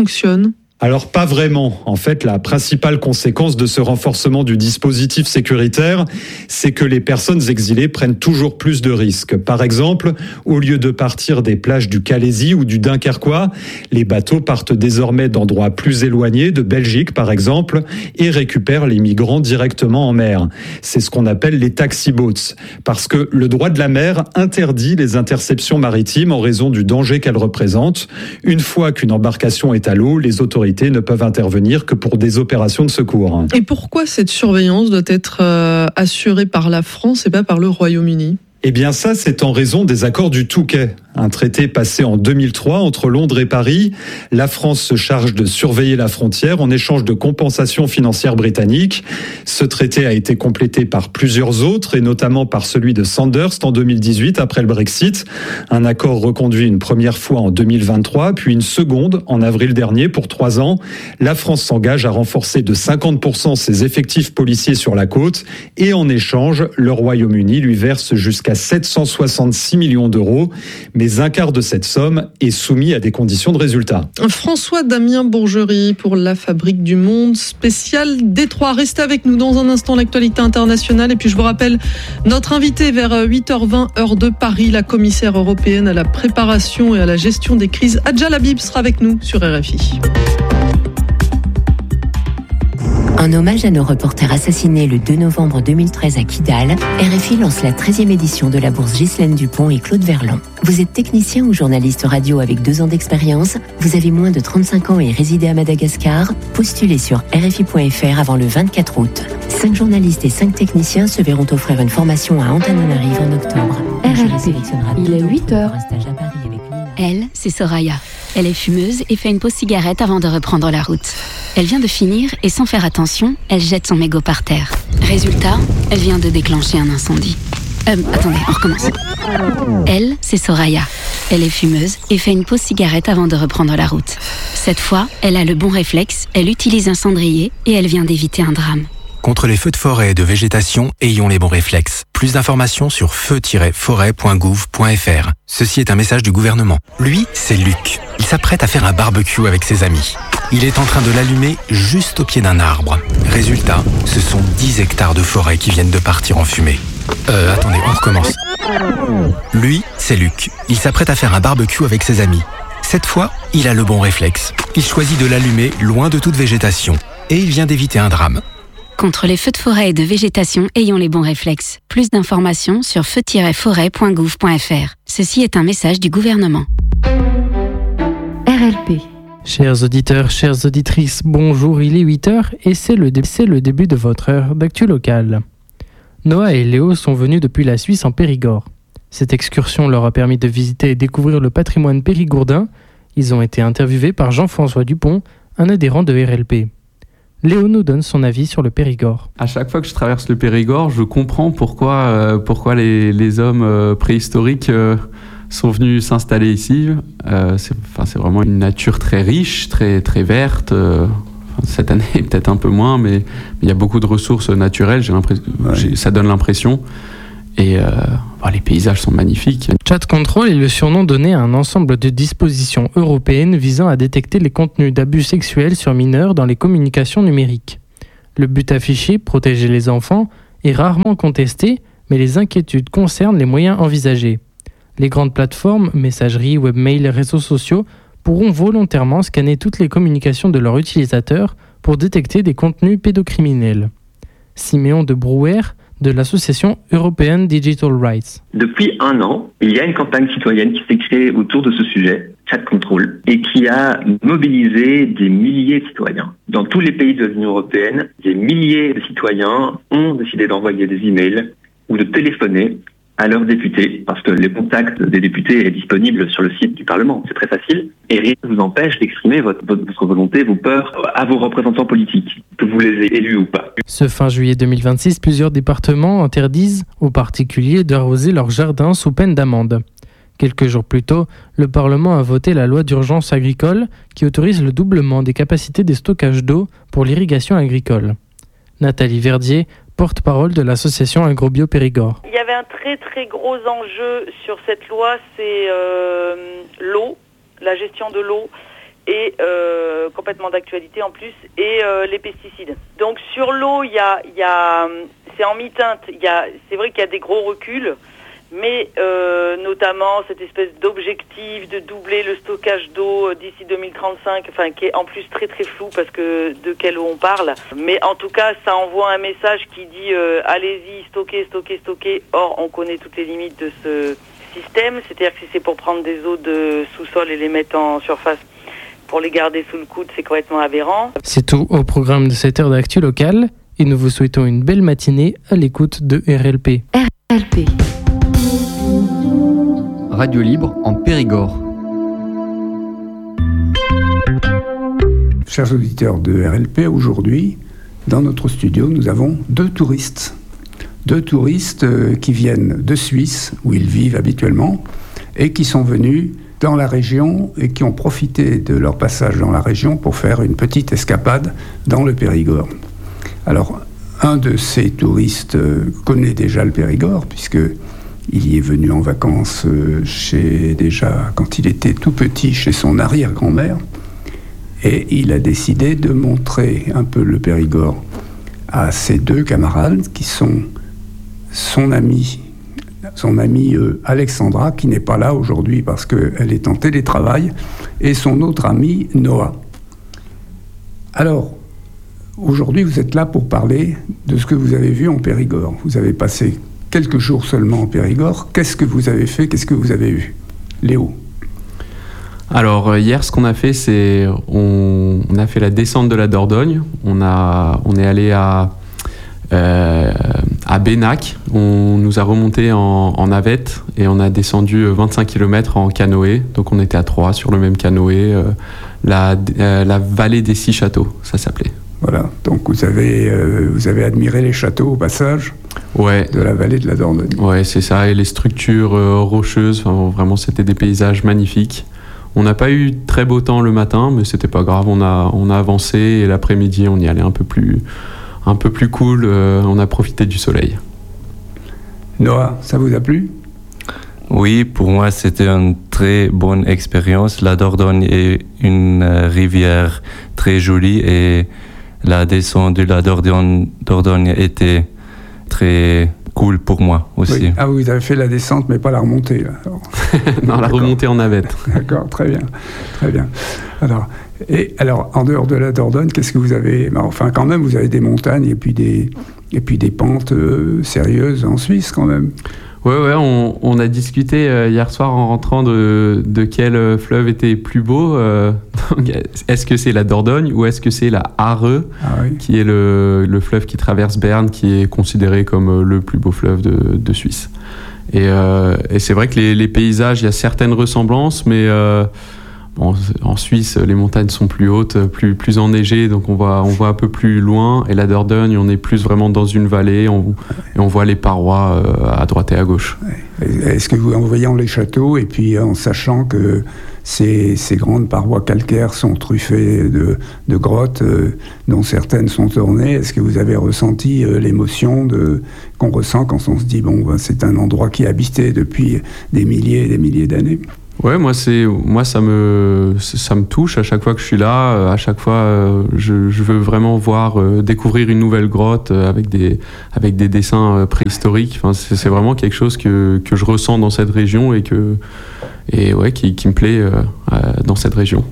Alors pas vraiment. En fait, la principale conséquence de ce renforcement du dispositif sécuritaire, c'est que les personnes exilées prennent toujours plus de risques. Par exemple, au lieu de partir des plages du Calaisis ou du Dunkerquois, les bateaux partent désormais d'endroits plus éloignés, de Belgique par exemple, et récupèrent les migrants directement en mer. C'est ce qu'on appelle les taxi boats, parce que le droit de la mer interdit les interceptions maritimes en raison du danger qu'elles représentent. Une fois qu'une embarcation est à l'eau, les autorités ne peuvent intervenir que pour des opérations de secours. Et pourquoi cette surveillance doit être euh, assurée par la France et pas par le Royaume-Uni ? Eh bien ça, c'est en raison des accords du Touquet, un traité passé en deux mille trois entre Londres et Paris. La France se charge de surveiller la frontière en échange de compensations financières britanniques. Ce traité a été complété par plusieurs autres, et notamment par celui de Sandhurst en deux mille dix-huit après le Brexit. Un accord reconduit une première fois en deux mille vingt-trois, puis une seconde en avril dernier pour trois ans. La France s'engage à renforcer de cinquante pour cent ses effectifs policiers sur la côte, et en échange, le Royaume-Uni lui verse jusqu'à sept cent soixante-six millions d'euros, mais un quart de cette somme est soumis à des conditions de résultat. François Damien Bourgerie pour La Fabrique du Monde, spécial Détroit. Restez avec nous dans un instant, l'actualité internationale. Et puis je vous rappelle, notre invité vers huit heures vingt, heure de Paris, la commissaire européenne à la préparation et à la gestion des crises, Adja Labib, sera avec nous sur R F I. En hommage à nos reporters assassinés le deux novembre deux mille treize à Kidal, R F I lance la treizième édition de la bourse Ghislaine Dupont et Claude Verlon. Vous êtes technicien ou journaliste radio avec deux ans d'expérience, vous avez moins de trente-cinq ans et résidez à Madagascar, postulez sur R F I point F R avant le vingt-quatre août. cinq journalistes et cinq techniciens se verront offrir une formation à Antananarive en octobre. R F I, il est huit heures. Elle, c'est Soraya. Elle est fumeuse et fait une pause cigarette avant de reprendre la route. Elle vient de finir et sans faire attention, elle jette son mégot par terre. Résultat, elle vient de déclencher un incendie. Euh, attendez, on recommence. Elle, c'est Soraya. Elle est fumeuse et fait une pause cigarette avant de reprendre la route. Cette fois, elle a le bon réflexe, elle utilise un cendrier et elle vient d'éviter un drame. Contre les feux de forêt et de végétation, ayons les bons réflexes. Plus d'informations sur feu tiret forêt point gouv point f r. Ceci est un message du gouvernement. Lui, c'est Luc. Il s'apprête à faire un barbecue avec ses amis. Il est en train de l'allumer juste au pied d'un arbre. Résultat, ce sont dix hectares de forêt qui viennent de partir en fumée. Euh, attendez, on recommence. Lui, c'est Luc. Il s'apprête à faire un barbecue avec ses amis. Cette fois, il a le bon réflexe. Il choisit de l'allumer loin de toute végétation. Et il vient d'éviter un drame. Contre les feux de forêt et de végétation, ayons les bons réflexes. Plus d'informations sur feu tiret forêt point gouv point f r. Ceci est un message du gouvernement. R L P. Chers auditeurs, chères auditrices, bonjour, il est huit heures et c'est le, dé- c'est le début de votre heure d'actu locale. Noah et Léo sont venus depuis la Suisse en Périgord. Cette excursion leur a permis de visiter et découvrir le patrimoine périgourdin. Ils ont été interviewés par Jean-François Dupont, un adhérent de R L P. Léo nous donne son avis sur le Périgord. À chaque fois que je traverse le Périgord, je comprends pourquoi, euh, pourquoi les, les hommes euh, préhistoriques euh, sont venus s'installer ici. Euh, c'est, enfin, c'est vraiment une nature très riche, très, très verte. Euh, cette année, peut-être un peu moins, mais il y a beaucoup de ressources naturelles. J'ai l'impression, ouais. j'ai, ça donne l'impression. Et euh, bah, les paysages sont magnifiques. Chat Control est le surnom donné à un ensemble de dispositions européennes visant à détecter les contenus d'abus sexuels sur mineurs dans les communications numériques. Le but affiché, protéger les enfants, est rarement contesté, mais les inquiétudes concernent les moyens envisagés. Les grandes plateformes, messagerie, webmail, réseaux sociaux, pourront volontairement scanner toutes les communications de leurs utilisateurs pour détecter des contenus pédocriminels. Siméon de Brouwer, de l'association European Digital Rights. Depuis un an, il y a une campagne citoyenne qui s'est créée autour de ce sujet, Chat Control, et qui a mobilisé des milliers de citoyens. Dans tous les pays de l'Union européenne, des milliers de citoyens ont décidé d'envoyer des emails ou de téléphoner à leurs députés, parce que le contact des députés est disponible sur le site du Parlement. C'est très facile, et rien ne vous empêche d'exprimer votre, votre volonté, vos peurs à vos représentants politiques, que vous les ayez élus ou pas. Ce fin juillet deux mille vingt-six, plusieurs départements interdisent aux particuliers d'arroser leurs jardins sous peine d'amende. Quelques jours plus tôt, le Parlement a voté la loi d'urgence agricole qui autorise le doublement des capacités des stockages d'eau pour l'irrigation agricole. Nathalie Verdier, porte-parole de l'association Agrobio Périgord. Il y avait un très très gros enjeu sur cette loi, c'est euh, l'eau, la gestion de l'eau, et euh, complètement d'actualité en plus, et euh, les pesticides. Donc sur l'eau, il y a, il y a, c'est en mi-teinte. Il y a, c'est vrai qu'il y a des gros reculs, mais euh, notamment cette espèce d'objectif de doubler le stockage d'eau d'ici deux mille trente-cinq, enfin qui est en plus très très flou parce que de quelle eau on parle. Mais en tout cas, ça envoie un message qui dit euh, allez-y, stockez, stockez, stockez. Or, on connaît toutes les limites de ce système, c'est-à-dire que si c'est pour prendre des eaux de sous-sol et les mettre en surface pour les garder sous le coude, c'est complètement aberrant. C'est tout au programme de cette heure d'actu locale et nous vous souhaitons une belle matinée à l'écoute de R L P. R L P. Radio libre en Périgord. Chers auditeurs de R L P, aujourd'hui, dans notre studio, nous avons deux touristes. Deux touristes qui viennent de Suisse, où ils vivent habituellement, et qui sont venus dans la région et qui ont profité de leur passage dans la région pour faire une petite escapade dans le Périgord. Alors, un de ces touristes connaît déjà le Périgord, puisqu'il y est venu en vacances chez, déjà quand il était tout petit chez son arrière-grand-mère, et il a décidé de montrer un peu le Périgord à ses deux camarades qui sont son amie, son amie euh, Alexandra, qui n'est pas là aujourd'hui parce qu'elle est en télétravail, et son autre ami Noah. Alors, aujourd'hui, vous êtes là pour parler de ce que vous avez vu en Périgord. Vous avez passé quelques jours seulement en Périgord. Qu'est-ce que vous avez fait? Qu'est-ce que vous avez vu? Léo? Alors hier, ce qu'on a fait, c'est on, on a fait la descente de la Dordogne. On a, on est allé à euh, à Bénac. On nous a remonté en, en navette et on a descendu vingt-cinq kilomètres en canoë. Donc on était à trois sur le même canoë. Euh, la, euh, la vallée des six châteaux, ça s'appelait. Voilà. Donc vous avez euh, vous avez admiré les châteaux au passage. Ouais. De la vallée de la Dordogne. Ouais, c'est ça. Et les structures euh, rocheuses. Enfin, vraiment, c'était des paysages magnifiques. On n'a pas eu très beau temps le matin, mais c'était pas grave. On a, on a avancé et l'après-midi, on y allait un peu plus, un peu plus cool. Euh, on a profité du soleil. Noah, ça vous a plu? Oui, pour moi, c'était une très bonne expérience. La Dordogne est une rivière très jolie et la descente de la Dordogne, Dordogne était très cool pour moi aussi. Oui. Ah, vous avez fait la descente, mais pas la remontée, là. Non, la remontée en navette. D'accord, très bien, très bien. Alors, et alors, en dehors de la Dordogne, qu'est-ce que vous avez? Enfin, quand même, vous avez des montagnes et puis des et puis des pentes euh, sérieuses en Suisse, quand même. Ouais, ouais, on, on a discuté euh, hier soir en rentrant de, de quel fleuve était plus beau. Euh, est-ce que c'est la Dordogne ou est-ce que c'est la Aare, ah oui. qui est le, le fleuve qui traverse Berne, qui est considéré comme le plus beau fleuve de, de Suisse. Et, euh, et c'est vrai que les, les paysages, il y a certaines ressemblances, mais euh, bon, en Suisse, les montagnes sont plus hautes, plus, plus enneigées, donc on voit, on voit un peu plus loin. Et la Dordogne, on est plus vraiment dans une vallée, on, et on voit les parois euh, à droite et à gauche. Est-ce que vous, en voyant les châteaux, et puis en sachant que ces, ces grandes parois calcaires sont truffées de, de grottes, euh, dont certaines sont ornées, est-ce que vous avez ressenti euh, l'émotion de, qu'on ressent quand on se dit, bon, ben, c'est un endroit qui est habité depuis des milliers et des milliers d'années? Ouais, moi c'est moi ça me ça me touche à chaque fois que je suis là. À chaque fois, euh, je, je veux vraiment voir euh, découvrir une nouvelle grotte euh, avec des avec des dessins euh, préhistoriques. Enfin, c'est, c'est vraiment quelque chose que que je ressens dans cette région et que et ouais qui qui me plaît euh, euh, dans cette région.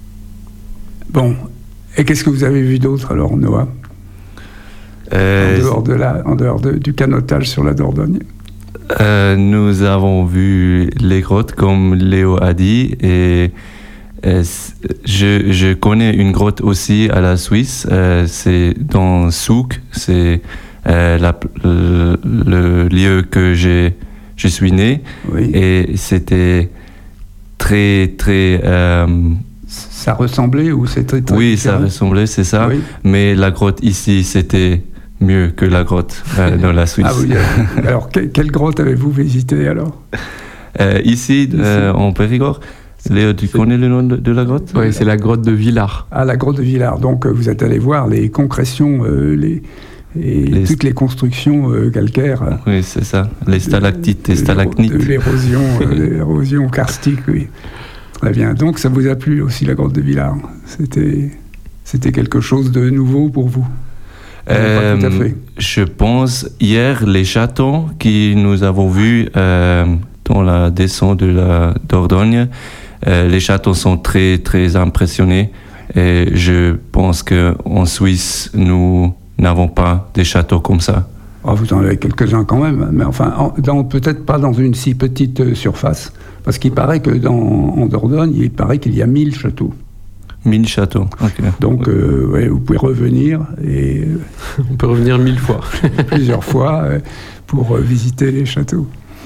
Bon, et qu'est-ce que vous avez vu d'autre alors, Noah? euh, En dehors de la en dehors de, du canotage sur la Dordogne. Euh, nous avons vu les grottes, comme Léo a dit, et euh, je, je connais une grotte aussi à la Suisse, euh, c'est dans Zug, c'est euh, la, le, le lieu que j'ai, je suis né, oui. Et c'était très, très... Euh, ça ressemblait ou c'était très Oui, différent? Ça ressemblait, c'est ça, oui. Mais la grotte ici, c'était mieux que la grotte euh, dans la Suisse. Ah oui, euh, alors, que, quelle grotte avez-vous visité alors? euh, Ici, euh, en Périgord. Léo, tu c'est... connais le nom de, de la grotte? Oui, c'est la grotte de Villars. Ah, la grotte de Villars. Donc, vous êtes allé voir les concrétions, euh, les, et les... toutes les constructions euh, calcaires. Oui, c'est ça. Les stalactites et stalagmites. De l'érosion, euh, l'érosion karstique, oui. Très bien. Donc ça vous a plu aussi la grotte de Villars? C'était, c'était quelque chose de nouveau pour vous? Euh, Pas tout à fait. Je pense hier les châteaux que nous avons vus euh, dans la descente de la Dordogne, euh, les châteaux sont très très impressionnés. Et je pense que en Suisse nous n'avons pas des châteaux comme ça. Oh, vous en avez quelques-uns quand même, mais enfin, en, dans, peut-être pas dans une si petite surface, parce qu'il paraît que dans en Dordogne, il paraît qu'il y a mille châteaux. Mille châteaux, ok. Donc, euh, ouais, vous pouvez revenir et on peut revenir mille fois, plusieurs fois, euh, pour euh, visiter les châteaux.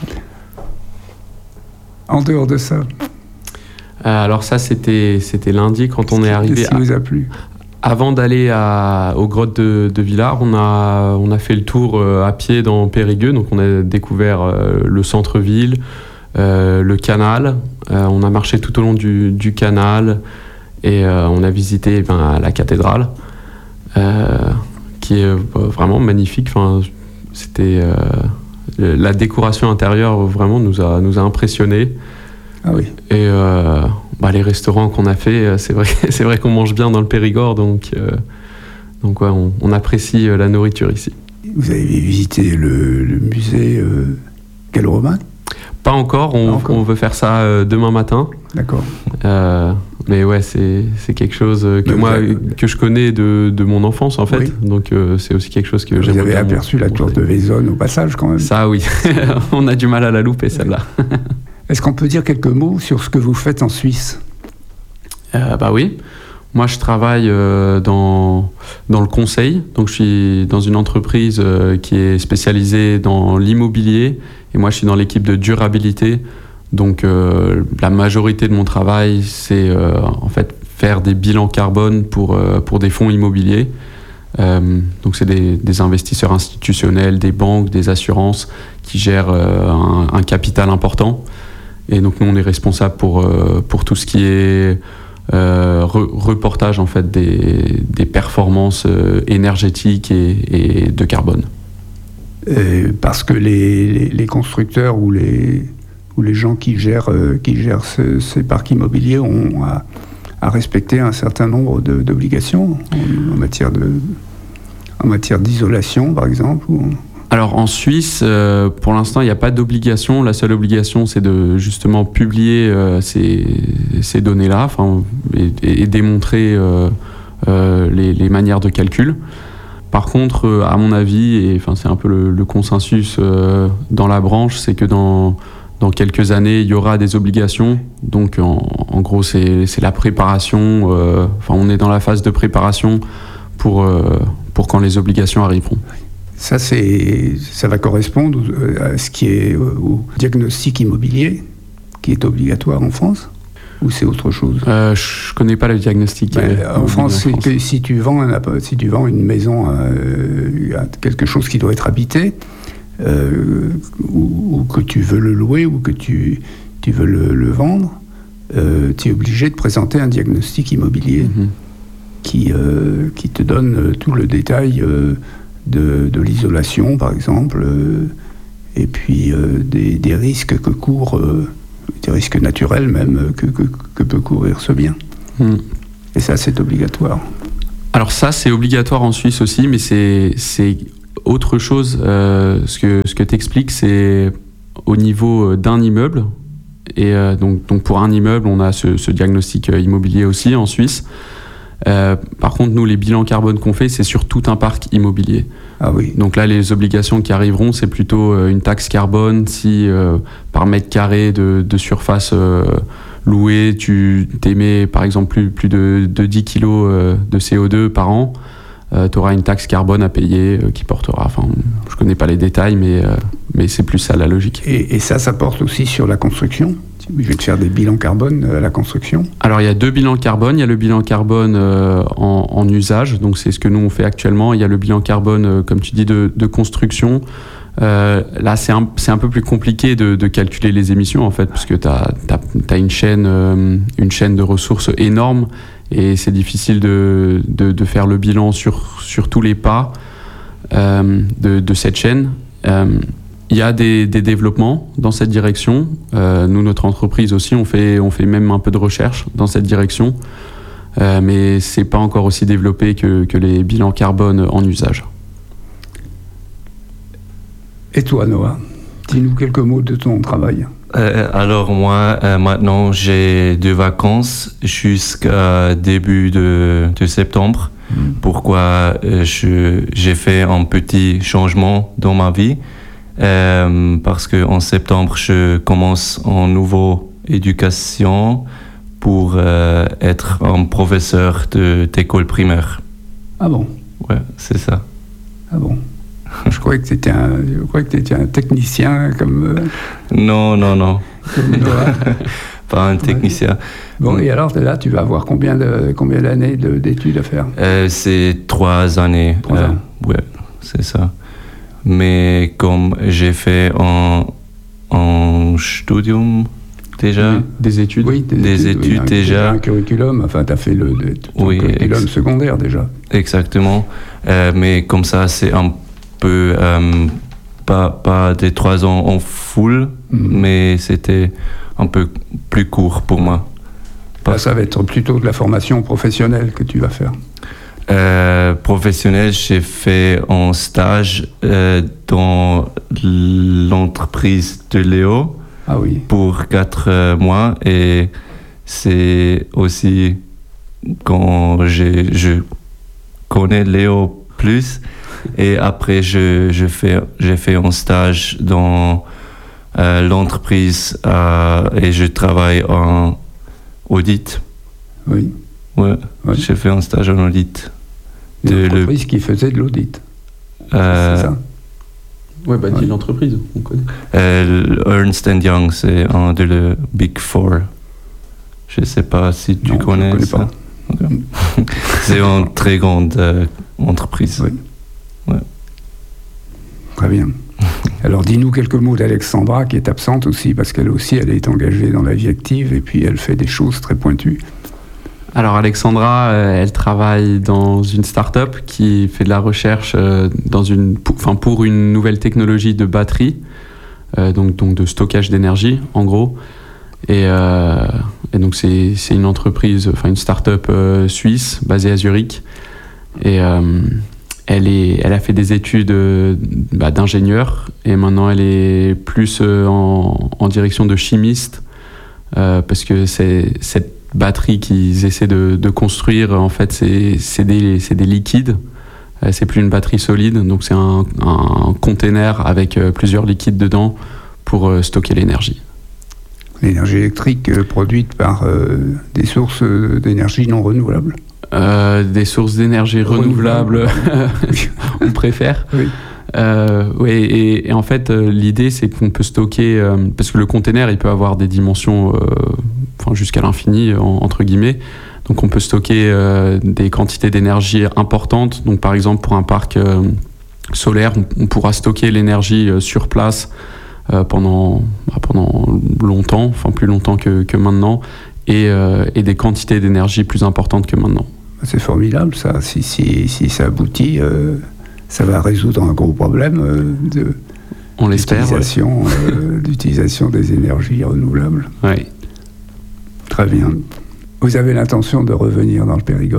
En dehors de ça. Euh, alors ça, c'était c'était lundi quand on est arrivé. Qu'est-ce qui vous a plu? Avant d'aller à, aux grottes de, de Villars, on a, on a fait le tour euh, à pied dans Périgueux. Donc on a découvert euh, le centre-ville, euh, le canal. Euh, on a marché tout au long du, du canal et euh, on a visité ben, la cathédrale, euh, qui est vraiment magnifique. Enfin, c'était, euh, la décoration intérieure vraiment nous a, nous a impressionnés. Ah oui. Et euh, bah, les restaurants qu'on a fait, c'est vrai, c'est vrai qu'on mange bien dans le Périgord, donc, euh, donc ouais, on, on apprécie la nourriture ici. Vous avez visité le, le musée euh, gallo-romain? Pas encore, on, Pas encore. on veut faire ça euh, demain matin. D'accord. Euh, mais ouais, c'est, c'est quelque chose que mais moi, avez... que je connais de, de mon enfance en fait, oui. Donc euh, c'est aussi quelque chose que j'aime bien. Vous avez aperçu la tour de Vaison au passage quand même? Ça oui, on a du mal à la louper celle-là. Est-ce qu'on peut dire quelques mots sur ce que vous faites en Suisse? euh, Bah oui. Moi, je travaille euh, dans, dans le conseil. Donc, je suis dans une entreprise euh, qui est spécialisée dans l'immobilier. Et moi, je suis dans l'équipe de durabilité. Donc, euh, la majorité de mon travail, c'est euh, en fait faire des bilans carbone pour, euh, pour des fonds immobiliers. Euh, donc, c'est des, des investisseurs institutionnels, des banques, des assurances qui gèrent euh, un, un capital important. Et donc nous on est responsable pour, euh, pour tout ce qui est euh, re- reportage en fait des, des performances euh, énergétiques et, et de carbone. Euh, parce que les, les, les constructeurs ou les, ou les gens qui gèrent, euh, qui gèrent ce, ces parcs immobiliers ont à, à respecter un certain nombre de, d'obligations en, en, matière de, en matière d'isolation par exemple ou... Alors en Suisse, euh, pour l'instant, il n'y a pas d'obligation. La seule obligation, c'est de justement publier euh, ces, ces données-là, enfin, et, et démontrer euh, euh, les, les manières de calcul. Par contre, euh, à mon avis, et enfin, c'est un peu le, le consensus euh, dans la branche, c'est que dans, dans quelques années, il y aura des obligations. Donc en, en gros, c'est, c'est la préparation. Euh, enfin, on est dans la phase de préparation pour, euh, pour quand les obligations arriveront. Ça, c'est, ça va correspondre à ce qui est au diagnostic immobilier, qui est obligatoire en France, ou c'est autre chose? euh, Je ne connais pas le diagnostic. Ben, euh, en France, c'est que si tu vends, un, si tu vends une maison, euh, quelque chose qui doit être habité, euh, ou, ou que tu veux le louer, ou que tu, tu veux le, le vendre, euh, tu es obligé de présenter un diagnostic immobilier mm-hmm. qui, euh, qui te donne tout le détail euh, De, de l'isolation, par exemple, euh, et puis euh, des, des risques que court, euh, des risques naturels même, que, que, que peut courir ce bien. Mm. Et ça, c'est obligatoire. Alors ça, c'est obligatoire en Suisse aussi, mais c'est, c'est autre chose. Euh, ce que, ce que tu expliques, c'est au niveau d'un immeuble. Et euh, donc, donc pour un immeuble, on a ce, ce diagnostic immobilier aussi en Suisse. Euh, par contre, nous, les bilans carbone qu'on fait, c'est sur tout un parc immobilier. Ah oui. Donc là, les obligations qui arriveront, c'est plutôt euh, une taxe carbone si euh, par mètre carré de, de surface euh, louée, tu émets par exemple plus, plus de, de dix kilos euh, de C O deux par an, euh, tu auras une taxe carbone à payer euh, qui portera, enfin, je connais pas les détails, mais, euh, mais c'est plus ça la logique. Et, et ça, ça porte aussi sur la construction ? Je vais te faire des bilans carbone à la construction. Alors il y a deux bilans carbone. Il y a le bilan carbone euh, en, en usage, donc c'est ce que nous on fait actuellement. Il y a le bilan carbone, euh, comme tu dis, de, de construction. Euh, là c'est un, c'est un peu plus compliqué de, de calculer les émissions en fait, parce que tu as une chaîne, euh, une chaîne de ressources énorme et c'est difficile de, de, de faire le bilan sur, sur tous les pas euh, de, de cette chaîne. Euh, il y a des, des développements dans cette direction. Euh, nous, notre entreprise aussi, on fait, on fait même un peu de recherche dans cette direction. Euh, mais c'est pas encore aussi développé que, que les bilans carbone en usage. Et toi, Noah, dis-nous quelques mots de ton travail. Euh, alors moi, euh, maintenant, j'ai des vacances jusqu'à début de, de septembre. Mmh. Pourquoi euh, je, j'ai fait un petit changement dans ma vie. Euh, parce qu'en septembre, je commence en nouveau éducation pour euh, être un professeur de, d'école primaire. Ah bon? Ouais, c'est ça. Ah bon? Je croyais que tu étais un, je croyais que tu étais un technicien comme... Euh, non, non, non. Comme Noah. Pas un technicien. Ouais. Bon, et alors là, tu vas avoir combien, de, combien d'années de, d'études à faire? euh, C'est trois années. Trois euh, ans. Ouais, c'est ça. Mais comme j'ai fait un, un studium déjà... Oui, des études. Oui, des, des études, études oui, un, déjà. Un curriculum, enfin, tu as fait le, le ton oui, curriculum ex- secondaire déjà. Exactement. Euh, mais comme ça, c'est un peu... Euh, pas, pas des trois ans en full, mmh. mais c'était un peu plus court pour moi. Là, ça va être plutôt de la formation professionnelle que tu vas faire. Euh, professionnel, j'ai fait un stage euh, dans l'entreprise de Léo ah oui. pour quatre euh, mois et c'est aussi quand j'ai, je connais Léo plus et après je, je fais, j'ai fait un stage dans euh, l'entreprise euh, et je travaille en audit. Oui. Ouais, ouais. J'ai fait un stage en audit. De l'entreprise le... qui faisait de l'audit. Euh... C'est ça. Ouais, bah, dis ouais. l'entreprise, on connaît. Euh, Ernst and Young, c'est un de le Big Four. Je ne sais pas si tu non, connais, je connais ça. Pas. Okay. C'est une très grande euh, entreprise. Oui. Ouais. Très bien. Alors, dis-nous quelques mots d'Alexandra, qui est absente aussi, parce qu'elle aussi, elle est engagée dans la vie active, et puis elle fait des choses très pointues. Alors Alexandra, euh, elle travaille dans une start-up qui fait de la recherche euh, dans une, enfin pour une nouvelle technologie de batterie, euh, donc, donc de stockage d'énergie en gros. Et, euh, et donc c'est, c'est une entreprise, enfin une start-up euh, suisse basée à Zurich. Et euh, elle, est, elle a fait des études euh, bah, d'ingénieur et maintenant elle est plus euh, en, en direction de chimiste euh, parce que c'est cette batterie qu'ils essaient de, de construire, en fait, c'est, c'est, des, c'est des liquides. Euh, c'est plus une batterie solide, donc c'est un, un container avec euh, plusieurs liquides dedans pour euh, stocker l'énergie. L'énergie électrique euh, produite par euh, des sources d'énergie non renouvelables euh, Des sources d'énergie renouvelables, renouvelables. On préfère. Oui. Euh, ouais, et, et en fait, euh, l'idée, c'est qu'on peut stocker... Euh, parce que le container, il peut avoir des dimensions... Euh, enfin, jusqu'à l'infini, en, entre guillemets. Donc, on peut stocker euh, des quantités d'énergie importantes. Donc, par exemple, pour un parc euh, solaire, on, on pourra stocker l'énergie euh, sur place euh, pendant, bah, pendant longtemps, enfin plus longtemps que, que maintenant, et, euh, et des quantités d'énergie plus importantes que maintenant. C'est formidable, ça. Si, si, si ça aboutit... Euh... Ça va résoudre un gros problème euh, de, On l'espère, d'utilisation, ouais. euh, d'utilisation des énergies renouvelables. Oui. Très bien. Vous avez l'intention de revenir dans le Périgord ?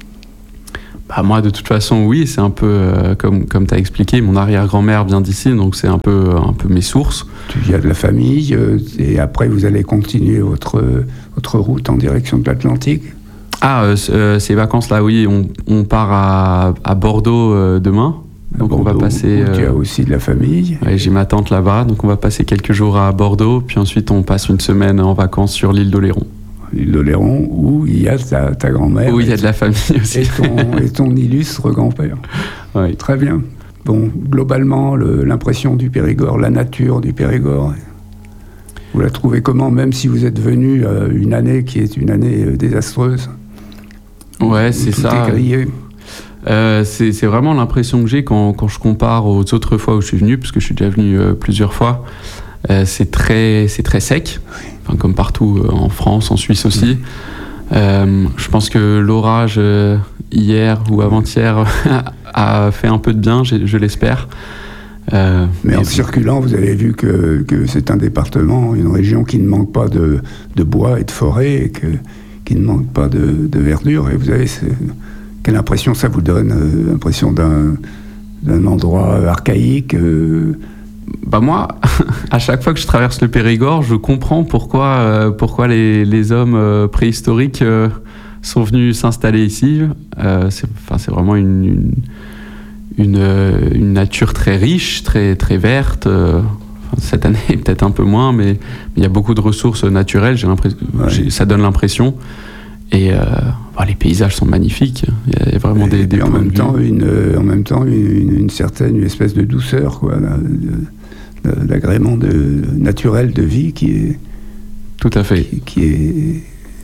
Bah, moi, de toute façon, oui. C'est un peu, euh, comme, comme tu as expliqué, mon arrière-grand-mère vient d'ici, donc c'est un peu, un peu mes sources. Tu viens de la famille, euh, et après vous allez continuer votre, votre route en direction de l'Atlantique ? Ah, euh, euh, ces vacances-là, oui, on, on part à, à Bordeaux euh, demain. Donc Bordeaux, on va passer. Euh, tu as aussi de la famille. Ouais, j'ai ma tante là-bas, donc on va passer quelques jours à Bordeaux, puis ensuite on passe une semaine en vacances sur l'île d'Oléron. L'île d'Oléron, où il y a ta, ta grand-mère. Où il y a de la famille aussi. Et ton, et ton illustre grand-père. Oui. Très bien. Bon, globalement, le, l'impression du Périgord, la nature du Périgord, vous la trouvez comment, même si vous êtes venu euh, une année qui est une année euh, désastreuse ? Ouais, c'est tout ça. Tout est grillé. Euh, c'est, c'est vraiment l'impression que j'ai quand, quand je compare aux autres fois où je suis venu, parce que je suis déjà venu euh, plusieurs fois. Euh, c'est très, c'est très sec, enfin, comme partout euh, en France, en Suisse aussi. Euh, je pense que l'orage euh, hier ou avant-hier a fait un peu de bien, je, je l'espère. Euh, Mais en circulant, vous avez vu que, que c'est un département, une région qui ne manque pas de, de bois et de forêt, et que, qui ne manque pas de, de verdure. Et vous avez quelle impression ça vous donne, euh, l'impression d'un, d'un endroit archaïque euh... Bah moi, à chaque fois que je traverse le Périgord, je comprends pourquoi, euh, pourquoi les, les hommes euh, préhistoriques euh, sont venus s'installer ici. Euh, c'est, enfin, c'est vraiment une, une, une, euh, une nature très riche, très, très verte. Euh, cette année, peut-être un peu moins, mais il y a beaucoup de ressources naturelles. J'ai l'impression, ouais. j'ai, ça donne l'impression. Et euh, bah, les paysages sont magnifiques. Il y a vraiment et, des, des et en, même temps, une, euh, en même temps, une, une certaine une espèce de douceur, quoi, là, de, de, d'agrément de, naturel de vie qui est tout à fait, qui, qui est,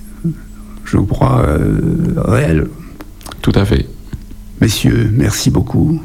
je crois, euh, réel. Tout à fait. Messieurs, merci beaucoup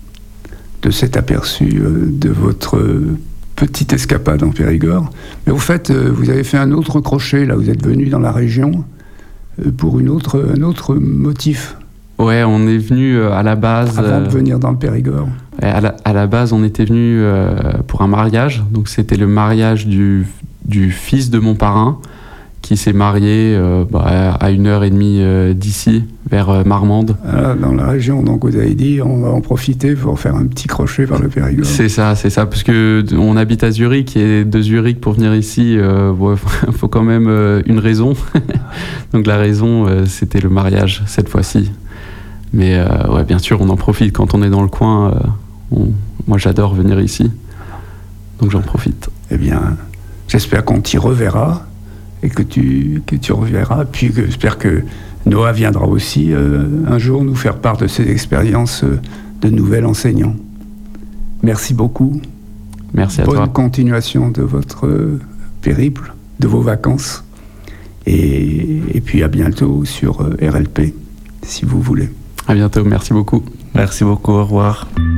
de cet aperçu euh, de votre euh, petite escapade en Périgord. Mais au fait, euh, vous avez fait un autre crochet. Là, vous êtes venu dans la région pour une autre, un autre motif. Ouais, on est venu à la base... Avant de venir dans le Périgord. À la, à la base, on était venu euh, pour un mariage. Donc, c'était le mariage du, du fils de mon parrain qui s'est marié euh, bah, à une heure et demie euh, d'ici, vers euh, Marmande. Ah, dans la région, donc vous avez dit, on va en profiter pour faire un petit crochet vers le Périgord. C'est ça, c'est ça, parce que on habite à Zurich et de Zurich pour venir ici, il euh, bon, faut quand même euh, une raison. Donc la raison, euh, c'était le mariage cette fois-ci. Mais euh, ouais, bien sûr, on en profite quand on est dans le coin. Euh, on... Moi, j'adore venir ici, donc j'en profite. Eh bien, j'espère qu'on t'y reverra. Et que tu, que tu reverras, puis que, j'espère que Noah viendra aussi euh, un jour nous faire part de ses expériences euh, de nouvel enseignant. Merci beaucoup. Merci à Bonne toi. Bonne continuation de votre euh, périple, de vos vacances. Et, et puis à bientôt sur euh, R L P, si vous voulez. À bientôt, merci beaucoup. Merci beaucoup, au revoir.